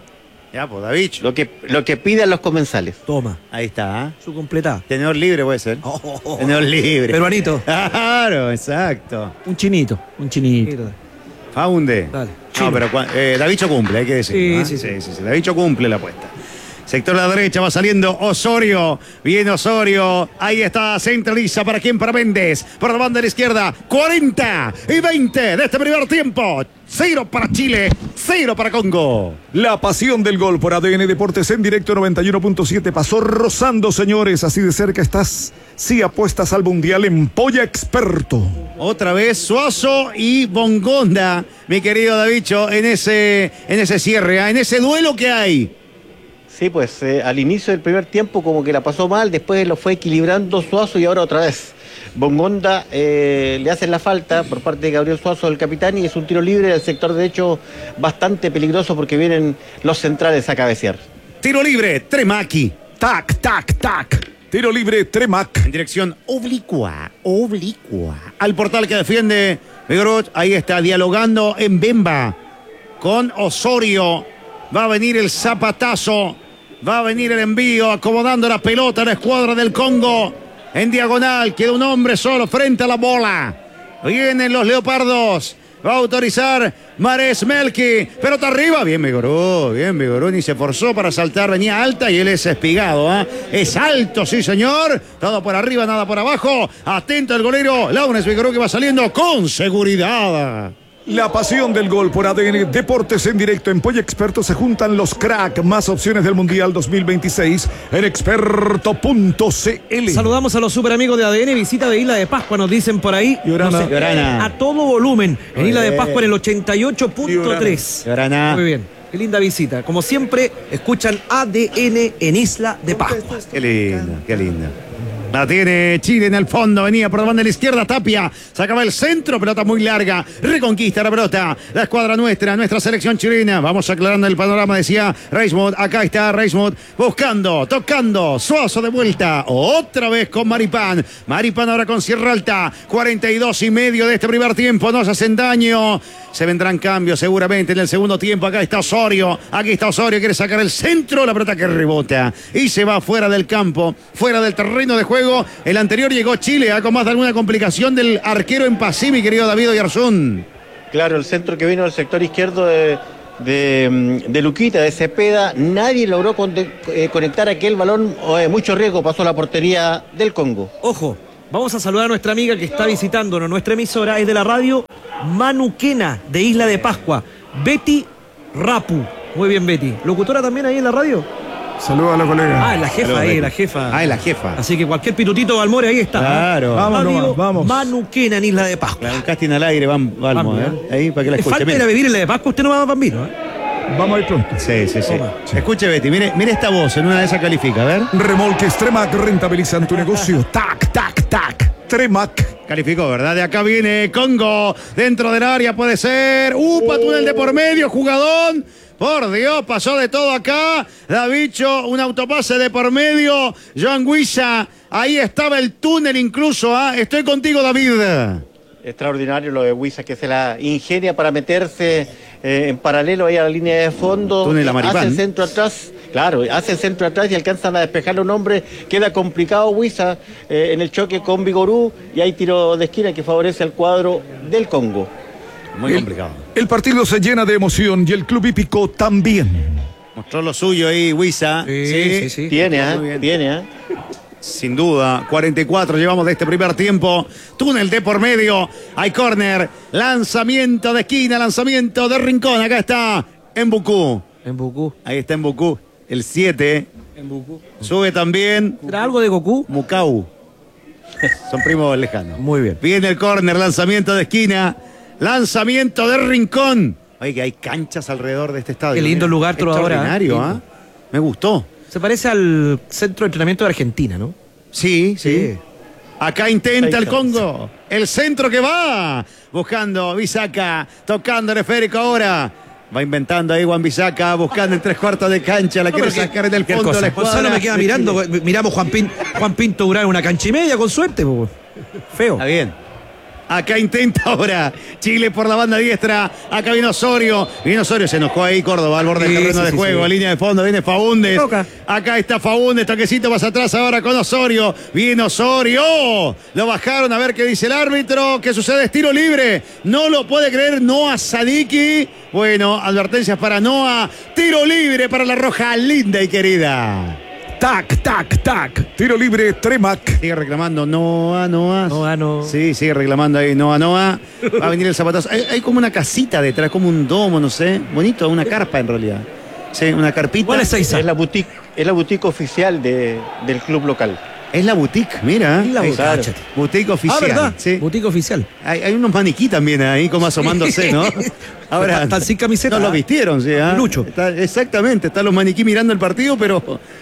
Ya, pues, David.
Lo que, lo que pidan los comensales.
Toma,
Ahí está, ¿ah?
su completada.
Tenedor libre puede ser.
Oh, oh, oh.
Tenedor libre.
Peruanito.
Claro, exacto.
Un chinito, un chinito.
Faunde.
Dale.
No, pero cua- eh, Davicho cumple, hay que decirlo.
Sí,
¿ah?
sí, sí.
sí, sí. Davicho cumple la apuesta. Sector de la derecha va saliendo Osorio. Viene Osorio. Ahí está, centraliza. ¿Para quién? Para Méndez. Por la banda de la izquierda. cuarenta y veinte de este primer tiempo. Cero para Chile, cero para Congo.
La pasión del gol por A D N Deportes en directo noventa y uno punto siete. Pasó rozando, señores. Así de cerca estás. Si apuestas al mundial en Polla Experto.
Otra vez Suazo y Bongonda, mi querido Davicho, en ese, en ese cierre, ¿ah? En ese duelo que hay.
Sí, pues eh, al inicio del primer tiempo como que la pasó mal, después lo fue equilibrando Suazo y ahora otra vez. Bongonda eh, le hacen la falta por parte de Gabriel Suazo, el capitán, y es un tiro libre del sector derecho bastante peligroso porque vienen los centrales a cabecear.
Tiro libre, Tremaki.
Tac, tac, tac. Tiro libre, Tremac.
En dirección oblicua, oblicua. Al portal que defiende Vigorot, ahí está dialogando en Bemba con Osorio. Va a venir el zapatazo, va a venir el envío, acomodando la pelota a la escuadra del Congo. En diagonal, queda un hombre solo frente a la bola. Vienen los leopardos. Va a autorizar Mares Melki. Pelota arriba. Bien Vigoró, bien Vigoró. Ni se forzó para saltar. Venía alta y él es espigado. ¿eh? Es alto, sí señor. Todo por arriba, nada por abajo. Atento el golero. Launes Vigoró que va saliendo con seguridad.
La pasión del gol por A D N Deportes en directo en Polla Experto. Se juntan los crack. Más opciones del Mundial dos mil veintiséis en experto punto c l.
Saludamos a los super amigos de A D N, visita de Isla de Pascua, nos dicen por ahí.
Llorana.
No sé,
Llorana.
a todo volumen, en Isla de Pascua en el ochenta y ocho punto tres.
Llorana.
Muy bien, qué linda visita. Como siempre, escuchan A D N en Isla de Pascua.
Qué lindo, qué lindo. La tiene Chile en el fondo. Venía por la banda de la izquierda. Tapia. Sacaba el centro. Pelota muy larga. Reconquista la pelota. La escuadra nuestra. Nuestra selección chilena. Vamos aclarando el panorama. Decía Reismuth. Acá está Reismuth. Buscando. Tocando. Suazo de vuelta. Otra vez con Maripán. Maripán ahora con Sierra Alta. cuarenta y dos y medio de este primer tiempo. Nos hacen daño. Se vendrán cambios seguramente en el segundo tiempo. Acá está Osorio. Aquí está Osorio. Quiere sacar el centro. La pelota que rebota. Y se va fuera del campo. Fuera del terreno de juego. El anterior llegó Chile. ¿eh? Con más de alguna complicación del arquero en Pasí, mi querido David Oyarzún.
Claro, el centro que vino del sector izquierdo de, de, de Luquita, de Cepeda. Nadie logró con, de, eh, conectar aquel balón. Eh, mucho riesgo pasó a la portería del Congo.
Ojo, vamos a saludar a nuestra amiga que está visitándonos. Nuestra emisora es de la radio Manuquena, de Isla de Pascua. Betty Rapu. Muy bien, Betty. ¿Locutora también ahí en la radio?
Saludos a la colega.
Ah, es la jefa
Saludos,
ahí,
Betty.
la jefa.
Ah, es la jefa.
Así que cualquier pitutito Balmore ahí está.
Claro.
¿eh?
Vamos
Radio
nomás, vamos.
Manuquena en Isla de Pascua.
Un casting al aire, vamos, vamos,
Vamos,
¿eh? Ahí para que la
Le
escuche.
falta ir
Mire.
a vivir en Isla de Pascua, usted no va a Bambino, ¿eh?
Vamos a ir pronto.
Sí, sí, sí.
Toma.
Escuche, Betty, mire, mire esta voz, en una de esas califica, a ver.
Remolques Tremac rentabilizan tu negocio. Tac, tac, tac. Tremac.
Calificó, ¿verdad? De acá viene Congo, dentro del área puede ser. ¡Upa! Túnel de por medio, jugadón. Por Dios, pasó de todo acá. Davicho, un autopase de por medio. Joan Huiza, ahí estaba el túnel incluso. ¿ah? Estoy contigo, David.
Extraordinario lo de Huiza, que se la ingenia para meterse eh, en paralelo ahí a la línea de fondo.
Túnel a Maripán.
Hace el centro atrás, claro, hace el centro atrás y alcanzan a despejarle un hombre. Queda complicado Huiza eh, en el choque con Vigorú y hay tiro de esquina que favorece al cuadro del Congo.
Muy
El-
complicado.
El partido se llena de emoción y el club hípico también.
Mostró lo suyo ahí, Huiza.
Sí, sí, sí.
Tiene,
Muy
¿ah?
bien.
Tiene, ¿ah?
Sin duda, cuarenta y cuatro llevamos de este primer tiempo. Túnel de por medio. Hay córner. Lanzamiento de esquina, lanzamiento de rincón. Acá está Mbuku.
En Bucú.
Ahí está Mbuku. El siete.
En Bucú.
Sube también
¿Será algo de Goku?
Mukau. Son primos lejanos.
Muy bien.
Viene el córner, lanzamiento de esquina. Lanzamiento de rincón. Oye, que hay canchas alrededor de este estadio.
Qué lindo
Mira,
lugar, trovadora,
extraordinario,
¿eh?
¿ah? Me gustó.
Se parece al centro de entrenamiento de Argentina, ¿no?
Sí, sí.
Sí.
Acá intenta
Ahí
el
está.
Congo. El centro que va. Buscando Bisaca. Tocando el esférico ahora. Va inventando ahí Juan Bisaca. Buscando en tres cuartos de cancha. La quiere sacar en el
¿Qué
fondo de
cosa?
la escuadra.
Gonzalo me queda
de
mirando.
Chile.
Miramos Juan, Pin- Juan Pinto durar una cancha y media con suerte. Po. Feo.
Está bien. Acá intenta ahora Chile por la banda diestra. Acá viene Osorio. Viene Osorio, se enojó ahí Córdoba al borde del
Sí,
terreno
sí,
de
sí,
juego.
sí.
Línea de fondo, viene Faúndez.
Toca.
Acá está Faúndez, toquecito más atrás ahora con Osorio. Viene Osorio. Lo bajaron a ver qué dice el árbitro. ¿Qué sucede? Es tiro libre. No lo puede creer Noah Sadiki. Bueno, advertencias para Noah. Tiro libre para la roja linda y querida.
Tac, tac, tac. Tiro libre Tremac.
Sigue reclamando Noah, Noah.
Noah, no.
Sí, sigue reclamando ahí Noah, Noah. Va a venir el zapatazo. Hay, hay como una casita detrás, como un domo, no sé. Bonito, una carpa en realidad. Sí, una carpita.
¿Cuál es esa?
Es la boutique, es la boutique oficial de, del club local.
Es la boutique, mira.
Es la
Ahí
boutique.
está. Boutique oficial.
Ah, ¿verdad?
Sí.
Boutique oficial.
Hay, hay unos maniquí también ahí como asomándose, ¿no?
Están- están sin camiseta,
No lo
¿ah?
vistieron, sí. ¿ah?
Lucho.
Está- exactamente, están los maniquí mirando el partido, pero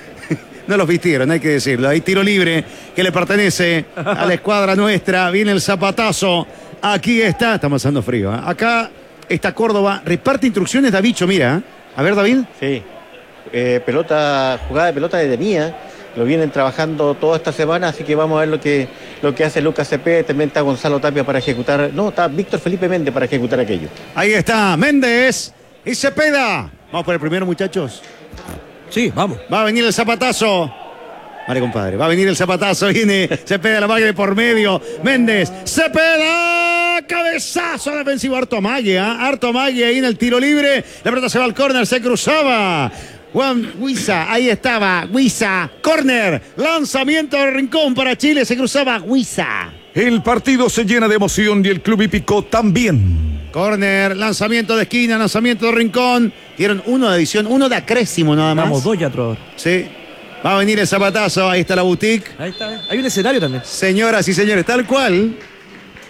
no los vistieron, hay que decirlo. Hay tiro libre que le pertenece a la escuadra nuestra. Viene el zapatazo. Aquí está. Está pasando frío. ¿ah? Acá está Córdoba. Reparte instrucciones, Davicho, mira. A ver, David.
Sí. Eh, pelota, jugada de pelota detenida. Lo vienen trabajando toda esta semana, así que vamos a ver lo que, lo que hace Lucas Cepeda. También está Gonzalo Tapia para ejecutar. No, está Víctor Felipe Méndez para ejecutar aquello.
Ahí está Méndez y Cepeda. Vamos por el primero, muchachos.
Sí, vamos.
Va a venir el zapatazo. Vale, compadre. Va a venir el zapatazo. Viene Cepeda, la magia de por medio. Méndez. Cepeda. Cabezazo defensivo. Harto Mague. ¿eh? Harto Mague ahí en el tiro libre. La pelota se va al córner. Se cruzaba. Juan Huiza. Ahí estaba. Huiza. Córner. Lanzamiento del rincón para Chile. Se cruzaba Huiza.
El partido se llena de emoción y el club hípico también.
Córner. Lanzamiento de esquina. Lanzamiento de rincón. Dieron uno de adición. Uno de acrésimo nada más.
Vamos, dos ya, trovador.
Sí. Va a venir el zapatazo. Ahí está la boutique.
Ahí está. ¿eh? Hay un escenario también.
Señoras y señores, tal cual.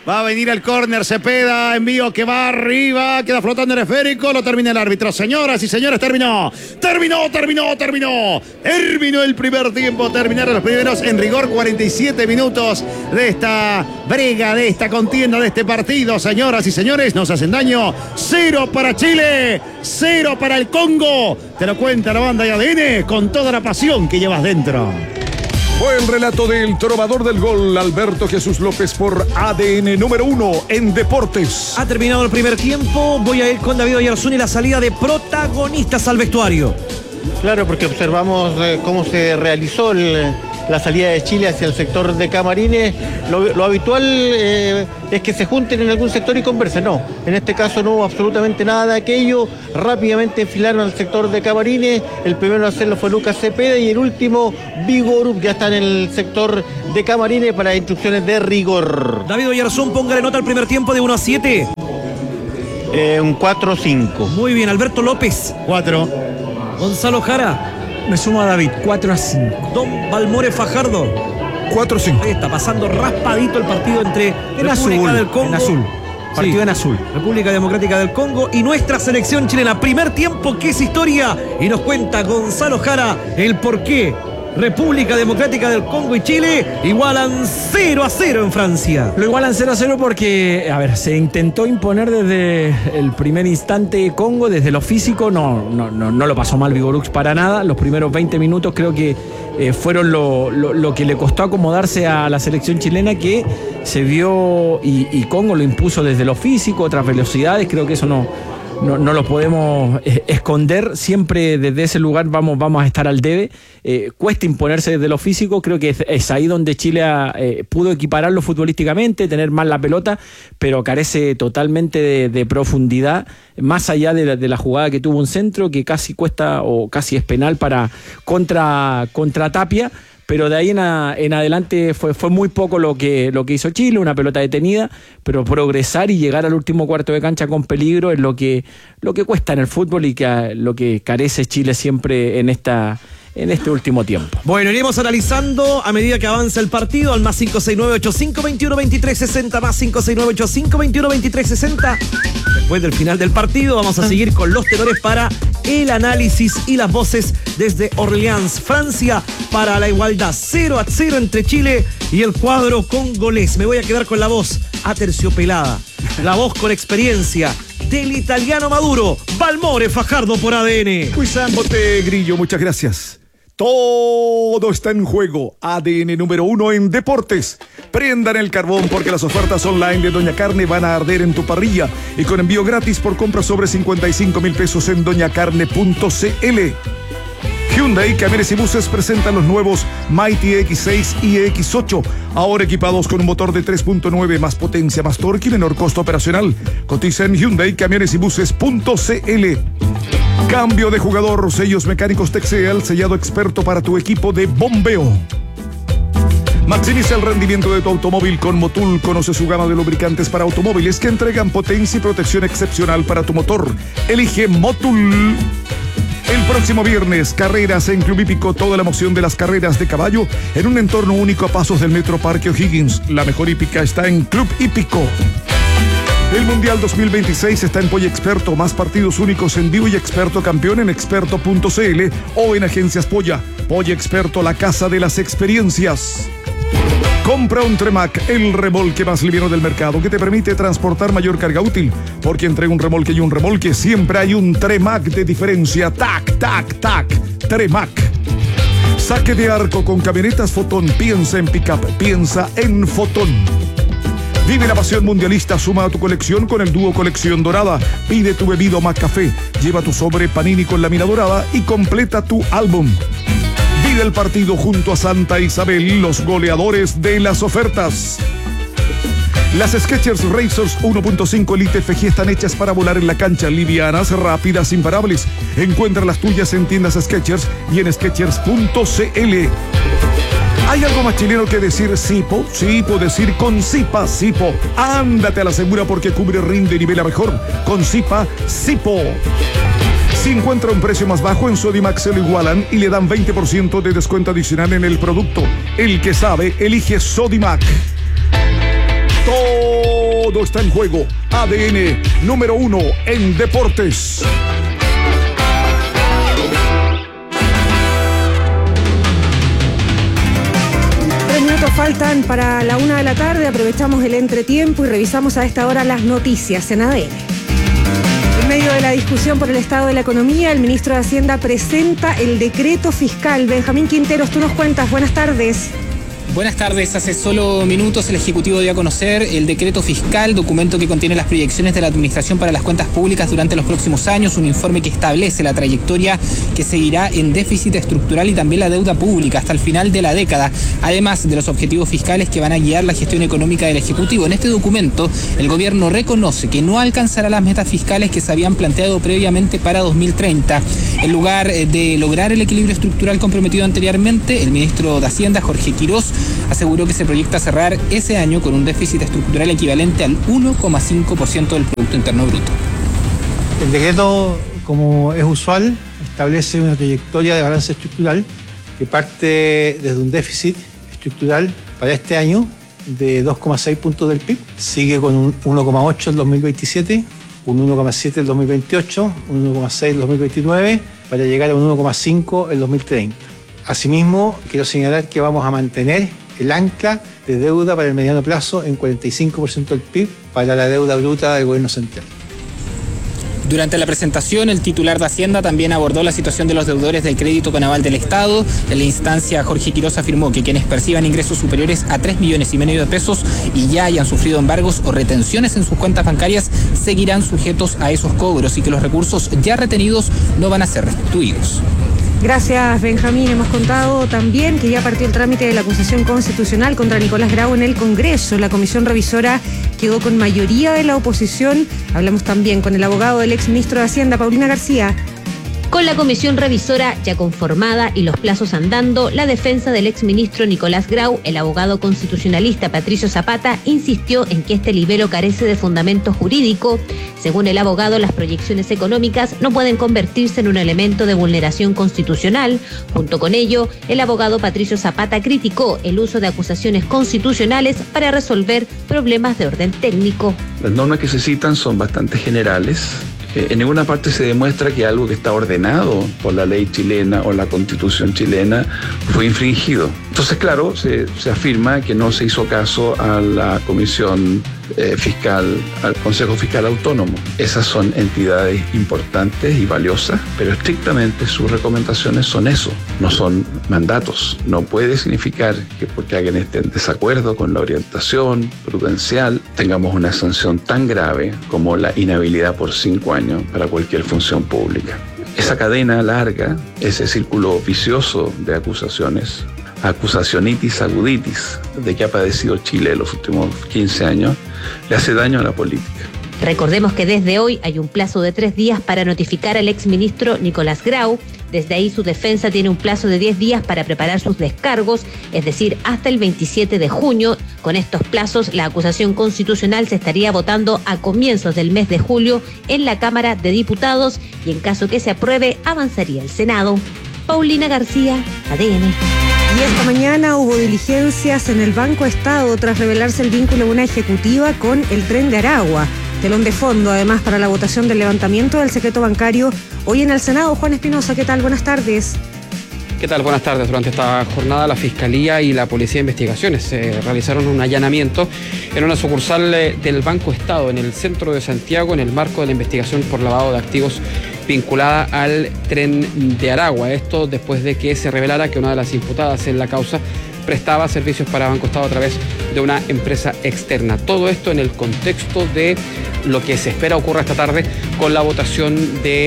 Va a venir el córner, Cepeda, envío que va arriba, queda flotando el esférico, lo termina el árbitro. Señoras y señores, terminó, terminó, terminó, terminó. Terminó el primer tiempo, terminaron los primeros, en rigor, cuarenta y siete minutos de esta brega, de esta contienda, de este partido. Señoras y señores, nos hacen daño. Cero para Chile, cero para el Congo. Te lo cuenta la banda de A D N con toda la pasión que llevas dentro.
Fue el relato del trovador del gol, Alberto Jesús López, por A D N número uno en Deportes.
Ha terminado el primer tiempo. Voy a ir con David Oyarzún y la salida de protagonistas al vestuario.
Claro, porque observamos eh, cómo se realizó el, la salida de Chile hacia el sector de Camarines. Lo, lo habitual eh, es que se junten en algún sector y conversen. No, en este caso no hubo absolutamente nada de aquello. Rápidamente enfilaron al sector de Camarines. El primero en hacerlo fue Lucas Cepeda y el último, Vigorup, ya está en el sector de Camarines para instrucciones de rigor.
David Oyarzún, póngale nota al primer tiempo de uno a siete.
Eh, un cuatro cinco.
Muy bien, Alberto López.
cuatro.
Gonzalo Jara.
Me sumo a David, cuatro a cinco.
Don Balmore Fajardo.
cuatro cinco.
Ahí está pasando raspadito el partido entre
En
República
azul,
del Congo.
en azul. Partido
Sí.
en azul.
República Democrática del Congo y nuestra selección chilena. Primer tiempo, que es historia. Y nos cuenta Gonzalo Jara el por qué República Democrática del Congo y Chile igualan cero a cero en Francia.
Lo igualan cero a cero porque, a ver, se intentó imponer desde el primer instante Congo, desde lo físico, no, no, no, no lo pasó mal Vigorux para nada. Los primeros veinte minutos creo que eh, fueron lo, lo, lo que le costó acomodarse a la selección chilena, que se vio y, y Congo lo impuso desde lo físico, otras velocidades, creo que eso no... No, no lo podemos eh, esconder, siempre desde ese lugar vamos, vamos a estar al debe. Eh, cuesta imponerse desde lo físico, creo que es, es ahí donde Chile ha, eh, pudo equipararlo futbolísticamente, tener más la pelota, pero carece totalmente de, de profundidad, más allá de la, de la jugada que tuvo un centro, que casi cuesta o casi es penal para contra, contra Tapia. Pero de ahí en, a, en adelante fue, fue muy poco lo que, lo que hizo Chile, una pelota detenida, pero progresar y llegar al último cuarto de cancha con peligro es lo que, lo que cuesta en el fútbol y que, lo que carece Chile siempre en esta... en este último tiempo.
Bueno, iremos analizando a medida que avanza el partido al más cinco seis nueve ocho cinco dos uno dos tres seis cero, más cinco seis nueve ocho cinco dos uno dos tres seis cero. Después del final del partido vamos a seguir con los tenores para el análisis y las voces desde Orleans, Francia, para la igualdad cero a cero entre Chile y el cuadro congolés. Me voy a quedar con la voz aterciopelada, la voz con experiencia del italiano maduro, Balmore Fajardo por A D N.
Luis Ambote Grillo, muchas gracias. Todo está en juego. A D N número uno en deportes. Prendan el carbón porque las ofertas online de Doña Carne van a arder en tu parrilla y con envío gratis por compra sobre cincuenta y cinco mil pesos en doña carne punto c l. Hyundai Camiones y Buses presentan los nuevos Mighty X seis y X ocho, ahora equipados con un motor de tres punto nueve, más potencia, más torque y menor costo operacional. Cotiza en Hyundai Camiones y Buses punto c l. Cambio de jugador, sellos mecánicos Texeal, sellado experto para tu equipo de bombeo. Maximiza el rendimiento de tu automóvil con Motul. Conoce su gama de lubricantes para automóviles que entregan potencia y protección excepcional para tu motor. Elige Motul. El próximo viernes, carreras en Club Hípico, toda la emoción de las carreras de caballo en un entorno único a pasos del Metro Parque O'Higgins. La mejor hípica está en Club Hípico. El Mundial dos mil veintiséis está en Polla Experto, más partidos únicos en vivo y Experto Campeón en experto punto c l o en Agencias Polla. Polla Experto, la casa de las experiencias. Compra un Tremac, el remolque más liviano del mercado que te permite transportar mayor carga útil, porque entre un remolque y un remolque siempre hay un Tremac de diferencia. Tac, tac, tac, Tremac. Saque de arco con camionetas Fotón. Piensa en pickup, piensa en Fotón. Vive la pasión mundialista, suma a tu colección con el dúo Colección Dorada. Pide tu bebido McCafé, lleva tu sobre Panini con lámina dorada y completa tu álbum. Vive el partido junto a Santa Isabel, los goleadores de las ofertas. Las Skechers Racers uno punto cinco Elite F G están hechas para volar en la cancha, livianas, rápidas, imparables. Encuentra las tuyas en tiendas Skechers y en Skechers punto c l. ¿Hay algo más chileno que decir Sipo? Sipo, decir con Sipa, Sipo. Ándate a la segura porque cubre, rinde y nivela mejor. Con Sipa, Sipo. Si encuentra un precio más bajo en Sodimac se lo igualan y le dan veinte por ciento de descuento adicional en el producto. El que sabe, elige Sodimac. Todo Todo está en juego. A D N, número uno en deportes.
Tres minutos faltan para la una de la tarde. Aprovechamos el entretiempo y revisamos a esta hora las noticias en A D N. En medio de la discusión por el estado de la economía, el ministro de Hacienda presenta el decreto fiscal. Benjamín Quinteros, tú nos cuentas. Buenas tardes.
Buenas tardes. Hace solo minutos el Ejecutivo dio a conocer el decreto fiscal, documento que contiene las proyecciones de la Administración para las Cuentas Públicas durante los próximos años, un informe que establece la trayectoria que seguirá en déficit estructural y también la deuda pública hasta el final de la década, además de los objetivos fiscales que van a guiar la gestión económica del Ejecutivo. En este documento, el Gobierno reconoce que no alcanzará las metas fiscales que se habían planteado previamente para dos mil treinta. En lugar de lograr el equilibrio estructural comprometido anteriormente, el ministro de Hacienda, Jorge Quirós, aseguró que se proyecta cerrar ese año con un déficit estructural equivalente al uno coma cinco por ciento del Producto Interno Bruto.
El decreto, como es usual, establece una trayectoria de balance estructural que parte desde un déficit estructural para este año de dos coma seis puntos del P I B, sigue con un uno coma ocho en dos mil veintisiete, un uno coma siete en dos mil veintiocho, un uno coma seis en dos mil veintinueve, para llegar a un uno coma cinco en dos mil treinta. Asimismo, quiero señalar que vamos a mantener el ancla de deuda para el mediano plazo en cuarenta y cinco por ciento del P I B para la deuda bruta del gobierno central.
Durante la presentación, el titular de Hacienda también abordó la situación de los deudores del crédito con aval del Estado. En la instancia, Jorge Quirós afirmó que quienes perciban ingresos superiores a tres millones y medio de pesos y ya hayan sufrido embargos o retenciones en sus cuentas bancarias seguirán sujetos a esos cobros y que los recursos ya retenidos no van a ser restituidos.
Gracias, Benjamín. Hemos contado también que ya partió el trámite de la acusación constitucional contra Nicolás Grau en el Congreso. La comisión revisora quedó con mayoría de la oposición. Hablamos también con el abogado del exministro de Hacienda, Paulina García.
Con la comisión revisora ya conformada y los plazos andando, la defensa del exministro Nicolás Grau, el abogado constitucionalista Patricio Zapata, insistió en que este libelo carece de fundamento jurídico. Según el abogado, las proyecciones económicas no pueden convertirse en un elemento de vulneración constitucional. Junto con ello, el abogado Patricio Zapata criticó el uso de acusaciones constitucionales para resolver problemas de orden técnico.
Las normas que se citan son bastante generales. En ninguna parte se demuestra que algo que está ordenado por la ley chilena o la constitución chilena fue infringido. Entonces, claro, se, se afirma que no se hizo caso a la comisión eh, fiscal, al Consejo Fiscal Autónomo. Esas son entidades importantes y valiosas, pero estrictamente sus recomendaciones son eso, no son mandatos. No puede significar que porque alguien esté en desacuerdo con la orientación prudencial, tengamos una sanción tan grave como la inhabilidad por cinco años para cualquier función pública. Esa cadena larga, ese círculo vicioso de acusaciones, acusacionitis aguditis de que ha padecido Chile en los últimos quince años, le hace daño a la política.
Recordemos que desde hoy hay un plazo de tres días para notificar al exministro Nicolás Grau. Desde ahí su defensa tiene un plazo de diez días para preparar sus descargos, es decir, hasta el veintisiete de junio. Con estos plazos, la acusación constitucional se estaría votando a comienzos del mes de julio en la Cámara de Diputados y en caso que se apruebe, avanzaría el Senado. Paulina García, A D N.
Y esta mañana hubo diligencias en el Banco Estado tras revelarse el vínculo de una ejecutiva con el Tren de Aragua. Telón de fondo, además, para la votación del levantamiento del secreto bancario hoy en el Senado. Juan Espinosa, ¿qué tal? Buenas tardes.
¿Qué tal? Buenas tardes. Durante esta jornada, la Fiscalía y la Policía de Investigaciones eh, realizaron un allanamiento en una sucursal eh, del Banco Estado en el centro de Santiago en el marco de la investigación por lavado de activos vinculada al Tren de Aragua. Esto después de que se revelara que una de las imputadas en la causa prestaba servicios para Banco Estado a través de una empresa externa. Todo esto en el contexto de lo que se espera ocurra esta tarde con la votación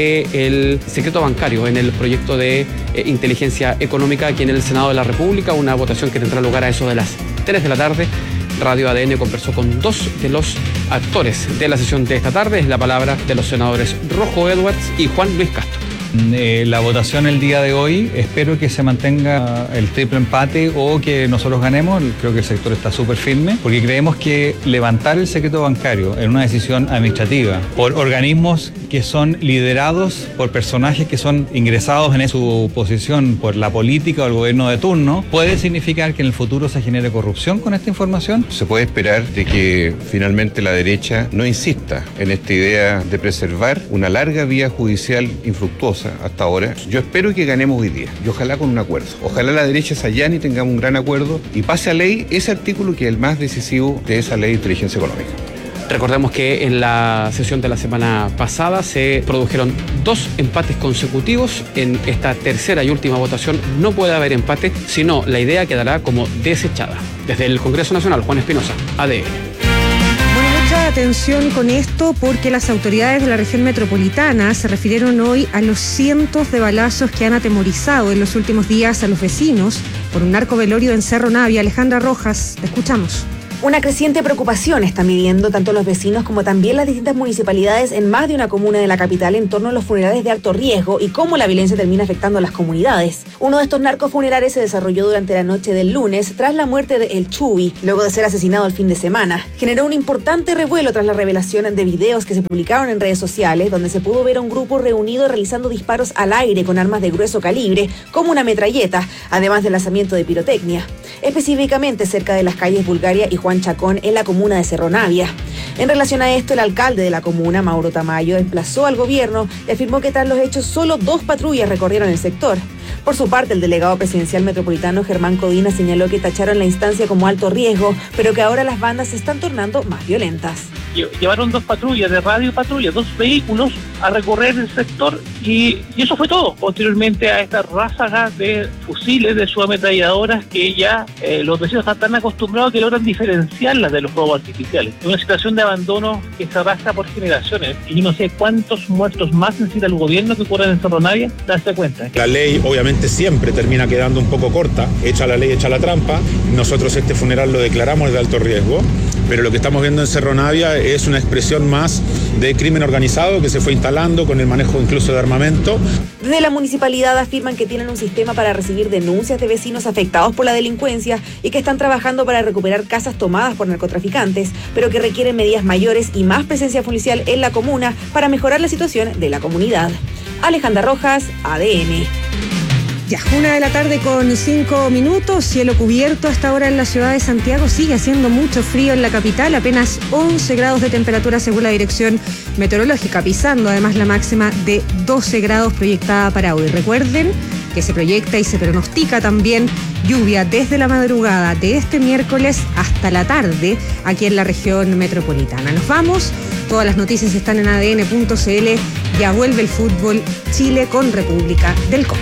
del secreto bancario en el proyecto de eh, inteligencia económica aquí en el Senado de la República, una votación que tendrá lugar a eso de las tres de la tarde. Radio A D N conversó con dos de los actores de la sesión de esta tarde. Es la palabra de los senadores Rojo Edwards y Juan Luis Castro.
Eh, la votación el día de hoy, espero que se mantenga el triple empate o que nosotros ganemos. Creo que el sector está súper firme porque creemos que levantar el secreto bancario en una decisión administrativa por organismos que son liderados por personajes que son ingresados en su posición por la política o el gobierno de turno puede significar que en el futuro se genere corrupción con esta información.
Se puede esperar de que finalmente la derecha no insista en esta idea de preservar una larga vía judicial infructuosa hasta ahora. Yo espero que ganemos hoy día y ojalá con un acuerdo. Ojalá la derecha se allane y tengamos un gran acuerdo y pase a ley ese artículo que es el más decisivo de esa ley de inteligencia económica.
Recordemos que en la sesión de la semana pasada se produjeron dos empates consecutivos. En esta tercera y última votación no puede haber empate, sino la idea quedará como desechada. Desde el Congreso Nacional, Juan Espinosa, A D N.
Bueno, mucha atención con esto porque las autoridades de la región metropolitana se refirieron hoy a los cientos de balazos que han atemorizado en los últimos días a los vecinos por un narcovelorio en Cerro Navia. Alejandra Rojas, escuchamos.
Una creciente preocupación están viviendo tanto los vecinos como también las distintas municipalidades en más de una comuna de la capital en torno a los funerales de alto riesgo y cómo la violencia termina afectando a las comunidades. Uno de estos narcofunerales se desarrolló durante la noche del lunes tras la muerte de El Chubi, luego de ser asesinado el fin de semana. Generó un importante revuelo tras la revelación de videos que se publicaron en redes sociales donde se pudo ver a un grupo reunido realizando disparos al aire con armas de grueso calibre como una metralleta, además del lanzamiento de pirotecnia, específicamente cerca de las calles Bulgaria y Juan Chacón en la comuna de Cerro Navia. En relación a esto, el alcalde de la comuna, Mauro Tamayo, emplazó al gobierno y afirmó que tras los hechos solo dos patrullas recorrieron el sector. Por su parte, el delegado presidencial metropolitano Germán Codina señaló que tacharon la instancia como alto riesgo, pero que ahora las bandas se están tornando más violentas.
Llevaron dos patrullas de radio patrulla, dos vehículos a recorrer el sector y, y eso fue todo. Posteriormente a esta ráfaga de fusiles, de subametralladoras que ya eh, los vecinos están tan acostumbrados que logran diferenciarlas de los fuegos artificiales. Es una situación de abandono que se arrastra por generaciones y yo no sé cuántos muertos más necesita el gobierno que ocurran en Cerro Navia, darse cuenta.
La ley obviamente siempre termina quedando un poco corta, echa la ley, echa la trampa. Nosotros este funeral lo declaramos de alto riesgo, pero lo que estamos viendo en Cerro Navia es una expresión más de crimen organizado que se fue instalando con el manejo incluso de armamento.
Desde la municipalidad afirman que tienen un sistema para recibir denuncias de vecinos afectados por la delincuencia y que están trabajando para recuperar casas tomadas por narcotraficantes, pero que requieren medidas mayores y más presencia policial en la comuna para mejorar la situación de la comunidad. Alejandra Rojas, A D N.
Ya, una de la tarde con cinco minutos, cielo cubierto hasta ahora en la ciudad de Santiago. Sigue haciendo mucho frío en la capital, apenas once grados de temperatura según la dirección meteorológica, pisando además la máxima de doce grados proyectada para hoy. Recuerden que se proyecta y se pronostica también lluvia desde la madrugada de este miércoles hasta la tarde aquí en la región metropolitana. Nos vamos, todas las noticias están en A D N punto C L. Ya vuelve el fútbol, Chile con República del Congo.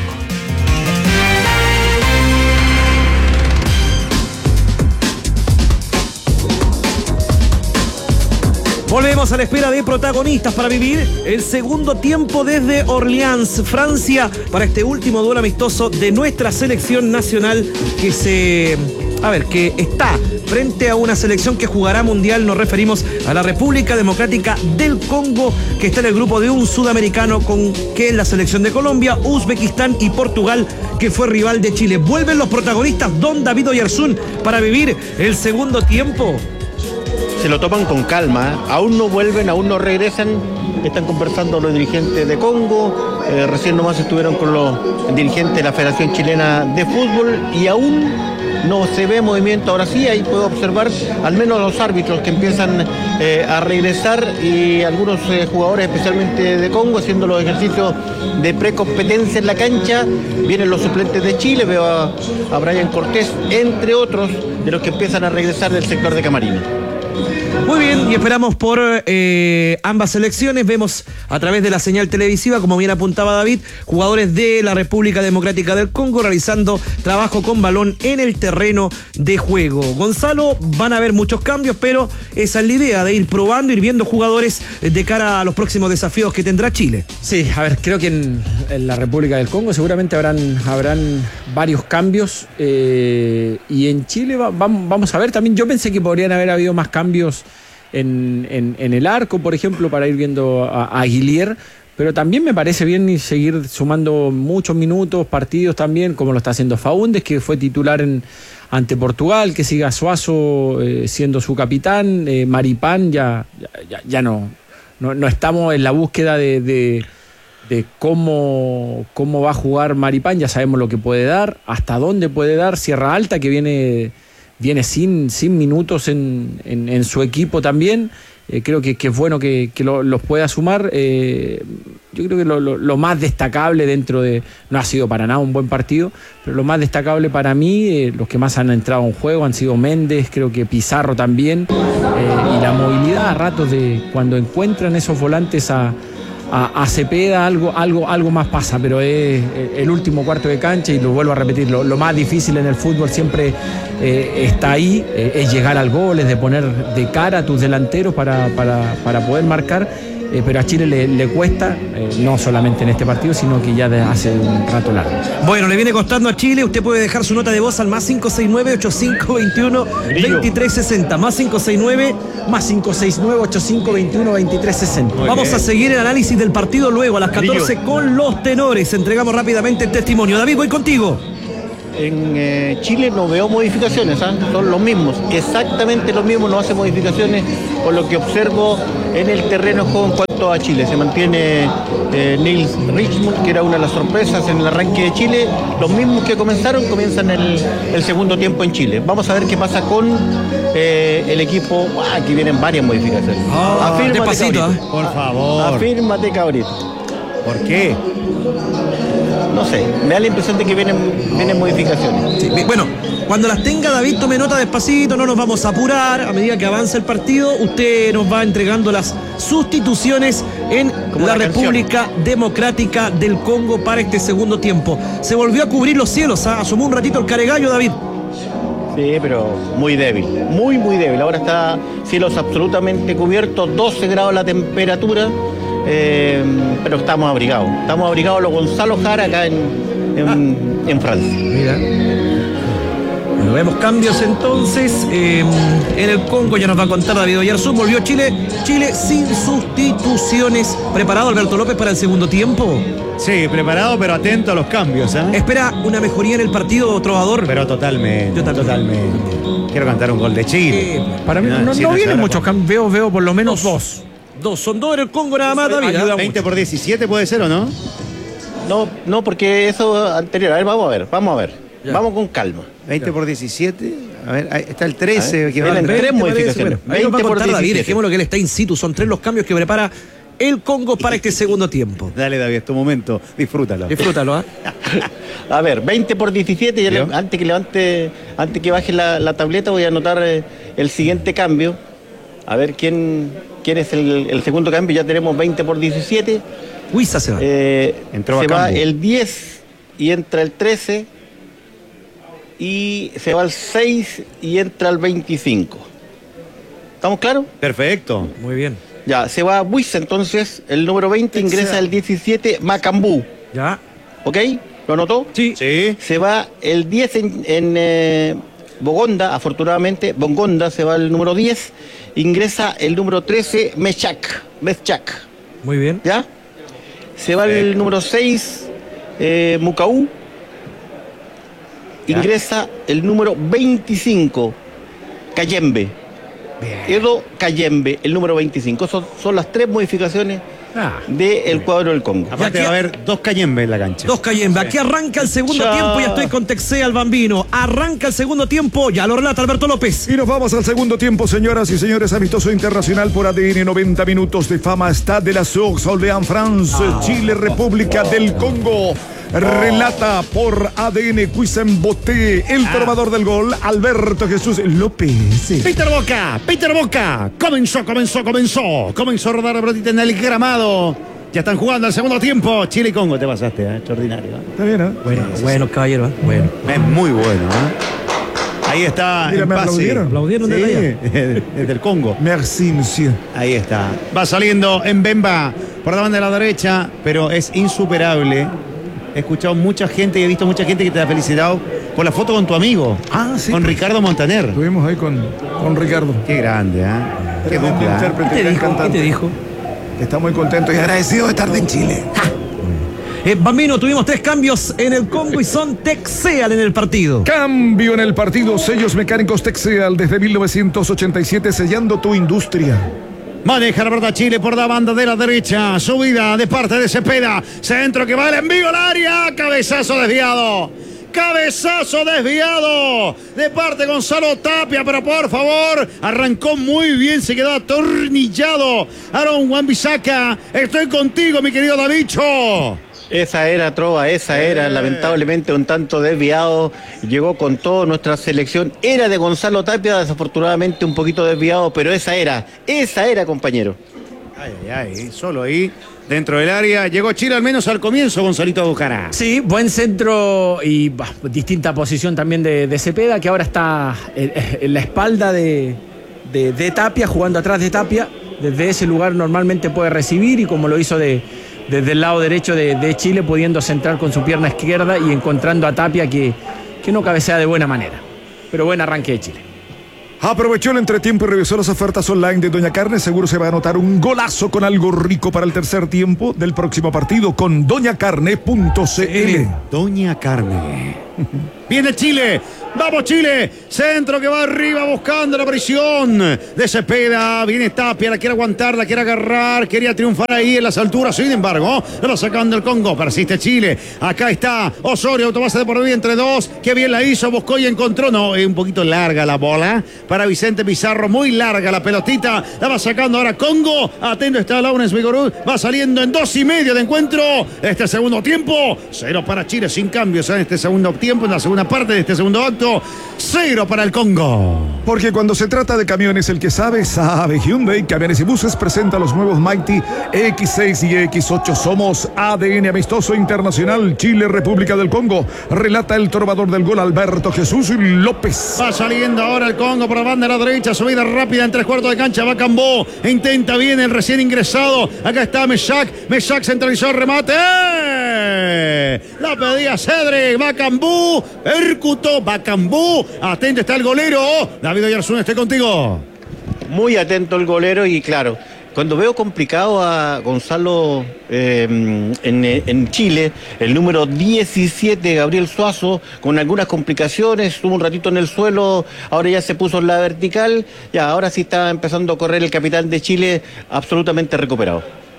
Volvemos a la espera de protagonistas para vivir el segundo tiempo desde Orleans, Francia, para este último duelo amistoso de nuestra selección nacional que se... A ver, que está frente a una selección que jugará mundial. Nos referimos a la República Democrática del Congo, que está en el grupo de un sudamericano con que es la selección de Colombia, Uzbekistán y Portugal, que fue rival de Chile. Vuelven los protagonistas, don David Oyarzún, para vivir el segundo tiempo.
Se lo toman con calma, aún no vuelven, aún no regresan, están conversando los dirigentes de Congo, eh, recién nomás estuvieron con los dirigentes de la Federación Chilena de Fútbol y aún no se ve movimiento. Ahora sí, ahí puedo observar al menos los árbitros que empiezan eh, a regresar y algunos eh, jugadores, especialmente de Congo, haciendo los ejercicios de precompetencia en la cancha. Vienen los suplentes de Chile, veo a, a Brian Cortés, entre otros de los que empiezan a regresar del sector de Camarines.
Muy bien, y esperamos por eh, ambas selecciones. Vemos a través de la señal televisiva, como bien apuntaba David, jugadores de la República Democrática del Congo realizando trabajo con balón en el terreno de juego. Gonzalo, van a haber muchos cambios, pero esa es la idea, de ir probando, ir viendo jugadores de cara a los próximos desafíos que tendrá Chile.
Sí, a ver, creo que en, en la República del Congo seguramente habrán, habrán varios cambios eh, y en Chile va, va, vamos a ver también. Yo pensé que podrían haber habido más cambios En, en, en el arco, por ejemplo, para ir viendo a, a Aguilier, pero también me parece bien seguir sumando muchos minutos, partidos también, como lo está haciendo Faúndez, que fue titular en, ante Portugal, que siga Suazo eh, siendo su capitán, eh, Maripán, ya, ya, ya no, no, no estamos en la búsqueda de, de, de cómo, cómo va a jugar Maripán, ya sabemos lo que puede dar, hasta dónde puede dar. Sierra Alta, que viene, viene sin, sin minutos en, en, en su equipo también. Eh, creo que, que es bueno que, que lo, los pueda sumar. Eh, yo creo que lo, lo, lo más destacable dentro de... No ha sido para nada un buen partido, pero lo más destacable para mí, eh, los que más han entrado en juego han sido Méndez, creo que Pizarro también, eh, y la movilidad a ratos de cuando encuentran esos volantes a, a, a Cepeda, algo, algo, algo más pasa, pero es el último cuarto de cancha, y lo vuelvo a repetir, lo, lo más difícil en el fútbol siempre eh, está ahí, eh, es llegar al gol, es de poner de cara a tus delanteros para, para, para poder marcar, eh, pero a Chile le, le cuesta, eh, no solamente en este partido, sino que ya desde hace un rato largo.
Bueno, le viene costando a Chile. Usted puede dejar su nota de voz al más cinco seis nueve, ocho cinco dos uno, dos tres seis cero, más cinco seis nueve,
más cinco seis nueve, ocho cinco dos uno, dos tres seis cero.
Vamos bien a seguir el análisis del partido luego a las catorce Grillo. Con los tenores. Entregamos rápidamente el testimonio. David, voy contigo.
En eh, Chile no veo modificaciones, ¿eh? Son los mismos, exactamente los mismos, no hace modificaciones por lo que observo en el terreno de juego en cuanto a Chile. Se mantiene eh, Nils Richmond, que era una de las sorpresas en el arranque de Chile. Los mismos que comenzaron, comienzan el, el segundo tiempo en Chile. Vamos a ver qué pasa con eh, el equipo. Ah, aquí vienen varias modificaciones.
Oh,
Afírmate,
despacito,
cabrito.
¿eh?
Por favor.
Afírmate, cabrito.
¿Por qué?
No sé, me da la impresión de que vienen, vienen modificaciones.
Sí, bueno, cuando las tenga, David, tome nota despacito, no nos vamos a apurar. A medida que avance el partido, usted nos va entregando las sustituciones en la, la República Democrática del Congo para este segundo tiempo. Se volvió a cubrir los cielos, ¿eh? Asomó un ratito el Caregallo, David.
Sí, pero muy débil, muy, muy débil. Ahora está cielos absolutamente cubiertos, doce grados la temperatura. Eh, pero estamos abrigados. Estamos abrigados los Gonzalo Jara acá en, en, ah. en Francia.
Mira. Bueno, vemos cambios entonces. Eh, en el Congo ya nos va a contar David Oyarzún. Volvió Chile. Chile sin sustituciones. ¿Preparado Alberto López para el segundo tiempo?
Sí, preparado, pero atento a los cambios, ¿eh?
¿Espera una mejoría en el partido, Trovador?
Pero totalmente. Yo también. Totalmente. Quiero cantar un gol de Chile.
Eh, para mí no, no, no vienen muchos cambios. Veo, veo por lo menos dos.
Dos, son dos en el Congo nada más, David.
veinte por diecisiete puede ser, ¿o no?
No, no, porque eso anterior. A ver, vamos a ver, vamos a ver. Ya. Vamos con calma.
veinte por diecisiete. A ver, ahí está el trece. Que
vienen tres modificaciones.
Ahí nos va a contar David, dejémoslo que él está in situ. Son tres los cambios que prepara el Congo para este segundo tiempo.
Dale, David, es tu momento. Disfrútalo.
Disfrútalo, ¿eh?
A ver, veinte por diecisiete. Ya le, antes que levante, antes que baje la, la tableta, voy a anotar eh, el siguiente cambio. A ver quién, quién es el, el segundo cambio. Ya tenemos veinte por diecisiete.
Huiza se va.
Eh, Entró se va el diez y entra el trece. Y se va el seis y entra el veinticinco. ¿Estamos claros?
Perfecto.
Muy bien.
Ya, se va Huiza entonces. El número veinte ingresa el diecisiete, Macambú.
Ya.
¿Ok? ¿Lo anotó?
Sí.
Sí.
Se va el diez en... en eh, Bogonda, afortunadamente, Bongonda se va el número diez, ingresa el número trece, Mechak, Mechak.
Muy bien.
¿Ya? Se va el número seis, eh, Mucaú, ingresa el número veinticinco, Cayembe. Bien. Edo Cayembe, el número veinticinco. Son, son las tres modificaciones ah, del cuadro del Congo.
Aparte va a haber dos Cayembe en la cancha.
Dos Cayembe. Sí. Aquí arranca el segundo Chao. tiempo. Ya estoy con Texea, el Bambino. Arranca el segundo tiempo. Ya lo relata Alberto López.
Y nos vamos al segundo tiempo, señoras y señores. Amistoso internacional por A D N. noventa minutos de fama. Stade de la Source, Orléans, France. Oh. Chile, República oh. del Congo. Relata por A D N Cuisen Boté, el ah. trovador del gol, Alberto Jesús López.
Peter Boca, Peter Boca. Comenzó, comenzó, comenzó. Comenzó a rodar la pelotita en el gramado. Ya están jugando el segundo tiempo. Chile y Congo, te pasaste, ¿eh? Extraordinario. ¿eh?
Está bien, ¿eh?
Bueno, sí, bueno, sí. caballero. ¿eh? Bueno.
Es muy bueno, ¿eh? Ahí está.
Mira, me aplaudieron.
Aplaudieron
sí,
desde
desde el Congo.
Merci, monsieur.
Ahí está. Va saliendo en Bemba por la banda de la derecha, pero es insuperable. He escuchado mucha gente y he visto mucha gente que te ha felicitado por la foto con tu amigo.
Ah, sí.
Con
pues,
Ricardo Montaner.
Estuvimos ahí con, con Ricardo.
Qué grande, ¿eh? Qué dupla.
¿Qué te dijo? ¿Qué te dijo?
está muy contento y agradecido de estar en Chile.
Eh, Bambino, tuvimos tres cambios en el Congo y son Texeal en el partido.
Cambio en el partido, sellos mecánicos Texeal desde mil novecientos ochenta y siete, sellando tu industria.
Maneja la verdad Chile por la banda de la derecha. Subida de parte de Cepeda. Centro que va el envío al área. Cabezazo desviado. Cabezazo desviado de parte de Gonzalo Tapia, pero por favor, arrancó muy bien, se quedó atornillado Aaron Wan-Bissaka. Estoy contigo, mi querido Davicho.
Esa era, Trova, esa era, lamentablemente un tanto desviado, llegó con todo, nuestra selección era de Gonzalo Tapia, desafortunadamente un poquito desviado, pero esa era, esa era, compañero.
Ay, ay, ay, solo ahí, dentro del área, llegó Chile al menos al comienzo, Gonzalito Bujará.
Sí, buen centro y bah, distinta posición también de, de Cepeda, que ahora está en, en la espalda de, de, de Tapia, jugando atrás de Tapia, desde ese lugar normalmente puede recibir y como lo hizo de... desde el lado derecho de, de Chile, pudiendo centrar con su pierna izquierda y encontrando a Tapia que, que no cabecea de buena manera. Pero buen arranque de Chile.
Aprovechó el entretiempo y revisó las ofertas online de Doña Carne. Seguro se va a anotar un golazo con algo rico para el tercer tiempo del próximo partido con doña carne punto c l.
Doña Carne. Viene Chile. Vamos Chile, centro que va arriba buscando la presión de Cepeda, viene Tapia, la quiere aguantar, la quiere agarrar, quería triunfar ahí en las alturas, sin embargo, lo va sacando el Congo, persiste Chile, acá está Osorio, autobase de por medio entre dos, qué bien la hizo, buscó y encontró, no, es un poquito larga la bola para Vicente Pizarro, muy larga la pelotita, la va sacando ahora Congo, atento está Lawrence Vigorú, va saliendo en dos y medio de encuentro, este segundo tiempo, cero para Chile, sin cambios en este segundo tiempo, en la segunda parte de este segundo acto, cero para el Congo.
Porque cuando se trata de camiones, el que sabe, sabe. Hyundai Camiones y Buses presenta los nuevos Mighty X seis y X ocho. Somos A D N Amistoso Internacional Chile, República del Congo. Relata el trovador del gol, Alberto Jesús López.
Va saliendo ahora el Congo por la banda de la derecha, subida rápida en tres cuartos de cancha, va Cambó, intenta bien el recién ingresado, acá está Meshak, Meshak centralizó el remate, ¡Eh! La pedía Cedric, va Cambú, percutó, va Cambú, atento está el golero, David Oyarzún, estoy contigo.
Muy atento el golero y claro, cuando veo complicado a Gonzalo eh, en, en Chile, el número diecisiete, Gabriel Suazo, con algunas complicaciones, estuvo un ratito en el suelo, ahora ya se puso en la vertical, ya ahora sí está empezando a correr el capitán de Chile, absolutamente recuperado.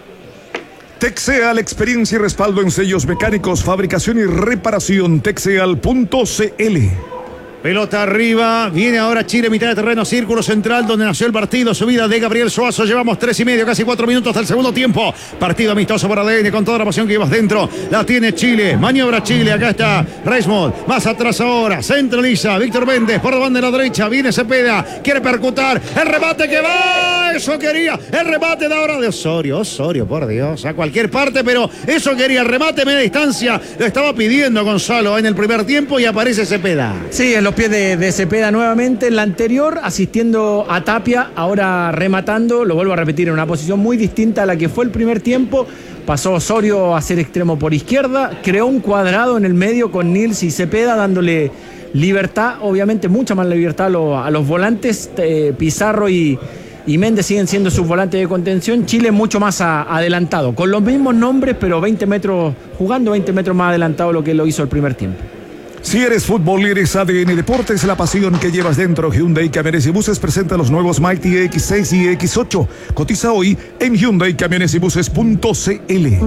Texeal, experiencia y respaldo en sellos mecánicos, fabricación y reparación, texeal punto c l.
Pelota arriba, viene ahora Chile, mitad de terreno, círculo central donde nació el partido, subida de Gabriel Suazo, llevamos tres y medio, casi cuatro minutos hasta el segundo tiempo, partido amistoso por A D N con toda la pasión que llevas dentro, la tiene Chile, maniobra Chile, acá está Reismond, más atrás ahora, centraliza, Víctor Méndez, por la banda de la derecha, viene Cepeda, quiere percutar, el remate que va, eso quería, el remate de ahora de Osorio, Osorio, por Dios, a cualquier parte, pero eso quería, el remate media distancia, lo estaba pidiendo Gonzalo en el primer tiempo y aparece Cepeda.
Sí, en los pies de, de Cepeda nuevamente, en la anterior asistiendo a Tapia, ahora rematando, lo vuelvo a repetir, en una posición muy distinta a la que fue el primer tiempo. Pasó Osorio a ser extremo por izquierda, creó un cuadrado en el medio con Nils y Cepeda dándole libertad, obviamente mucha más libertad a los, a los volantes. eh, Pizarro y, y Méndez siguen siendo sus volantes de contención. Chile mucho más a, adelantado, con los mismos nombres, pero veinte metros, jugando veinte metros más adelantado de lo que lo hizo el primer tiempo.
Si eres fútbol, eres A D N Deportes, la pasión que llevas dentro. Hyundai Camiones y Buses presenta los nuevos Mighty X seis y X ocho. Cotiza hoy en Hyundai Camiones y Buses punto c l.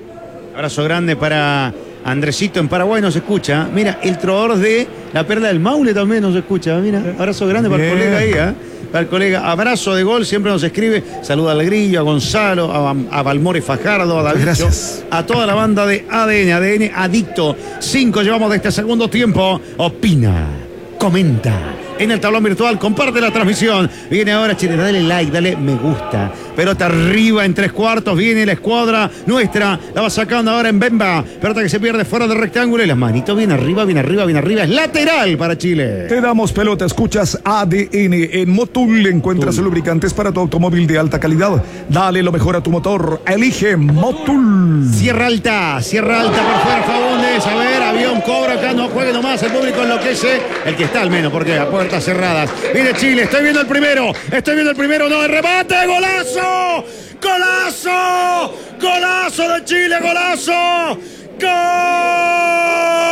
Abrazo grande para Andresito en Paraguay, nos escucha. Mira, el trovador de la Perla del Maule también nos escucha. Mira, abrazo grande para el colega ahí, ¿eh? Para el colega, abrazo de gol, siempre nos escribe. Saluda al Grillo, a Gonzalo, a, a Balmore Fajardo, a David.
Gracias.
A toda la banda de A D N, A D N Adicto. Cinco llevamos de este segundo tiempo. Opina, comenta en el tablón virtual, comparte la transmisión. Viene ahora Chile, dale like, dale me gusta. Pelota arriba en tres cuartos, viene la escuadra nuestra, la va sacando ahora en Bemba. Pelota que se pierde fuera del rectángulo y las manitos bien arriba, bien arriba, bien arriba. Es lateral para Chile.
Te damos pelota, escuchas A D N. En Motul encuentras lubricantes para tu automóvil de alta calidad. Dale lo mejor a tu motor, elige Motul.
Sierra Alta, Sierra Alta por fuera, Fagundes. A ver, avión cobra acá, no juegue nomás, el público enloquece. El que está al menos, porque a puertas cerradas. Viene Chile, estoy viendo el primero, estoy viendo el primero, no, el remate, golazo. ¡Golazo! golazo de Chile, golazo. ¡Gol!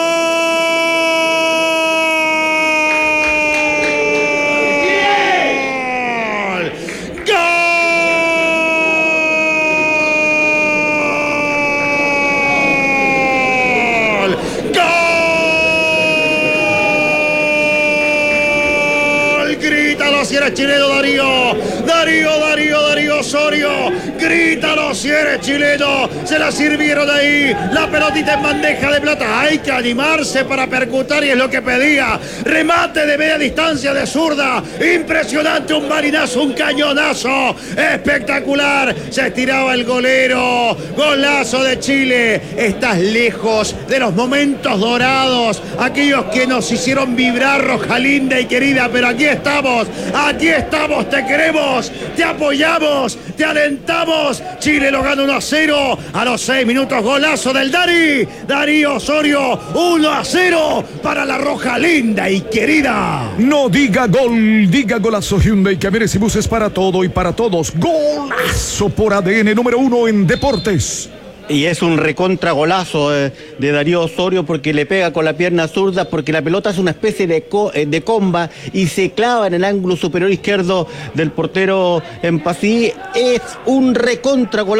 Si eres chileno, Darío, Darío, Darío, Darío Osorio, grítalo si eres chileno, se la sirvieron ahí, la pelotita en bandeja de plata, hay que animarse para percutar y es lo que pedía, remate de media distancia de zurda, impresionante, un marinazo, un cañonazo, espectacular, se estiraba el golero, golazo de Chile, estás lejos de los momentos dorados, aquellos que nos hicieron vibrar, Rojalinda y querida, pero aquí estamos, aquí estamos, te queremos, te apoyamos, te alentamos. Chile lo gana uno a cero a los seis minutos, golazo del Dari, Darío Osorio, uno a cero para la Rojalinda y querida.
No diga gol, diga golazo. Hyundai Camiones y Buses para todo y para todos. Golazo por A D N número uno en deportes.
Y es un recontra golazo eh, de Darío Osorio porque le pega con la pierna zurda, porque la pelota es una especie de, co eh, de comba y se clava en el ángulo superior izquierdo del portero Empasí. Es un recontra golazo.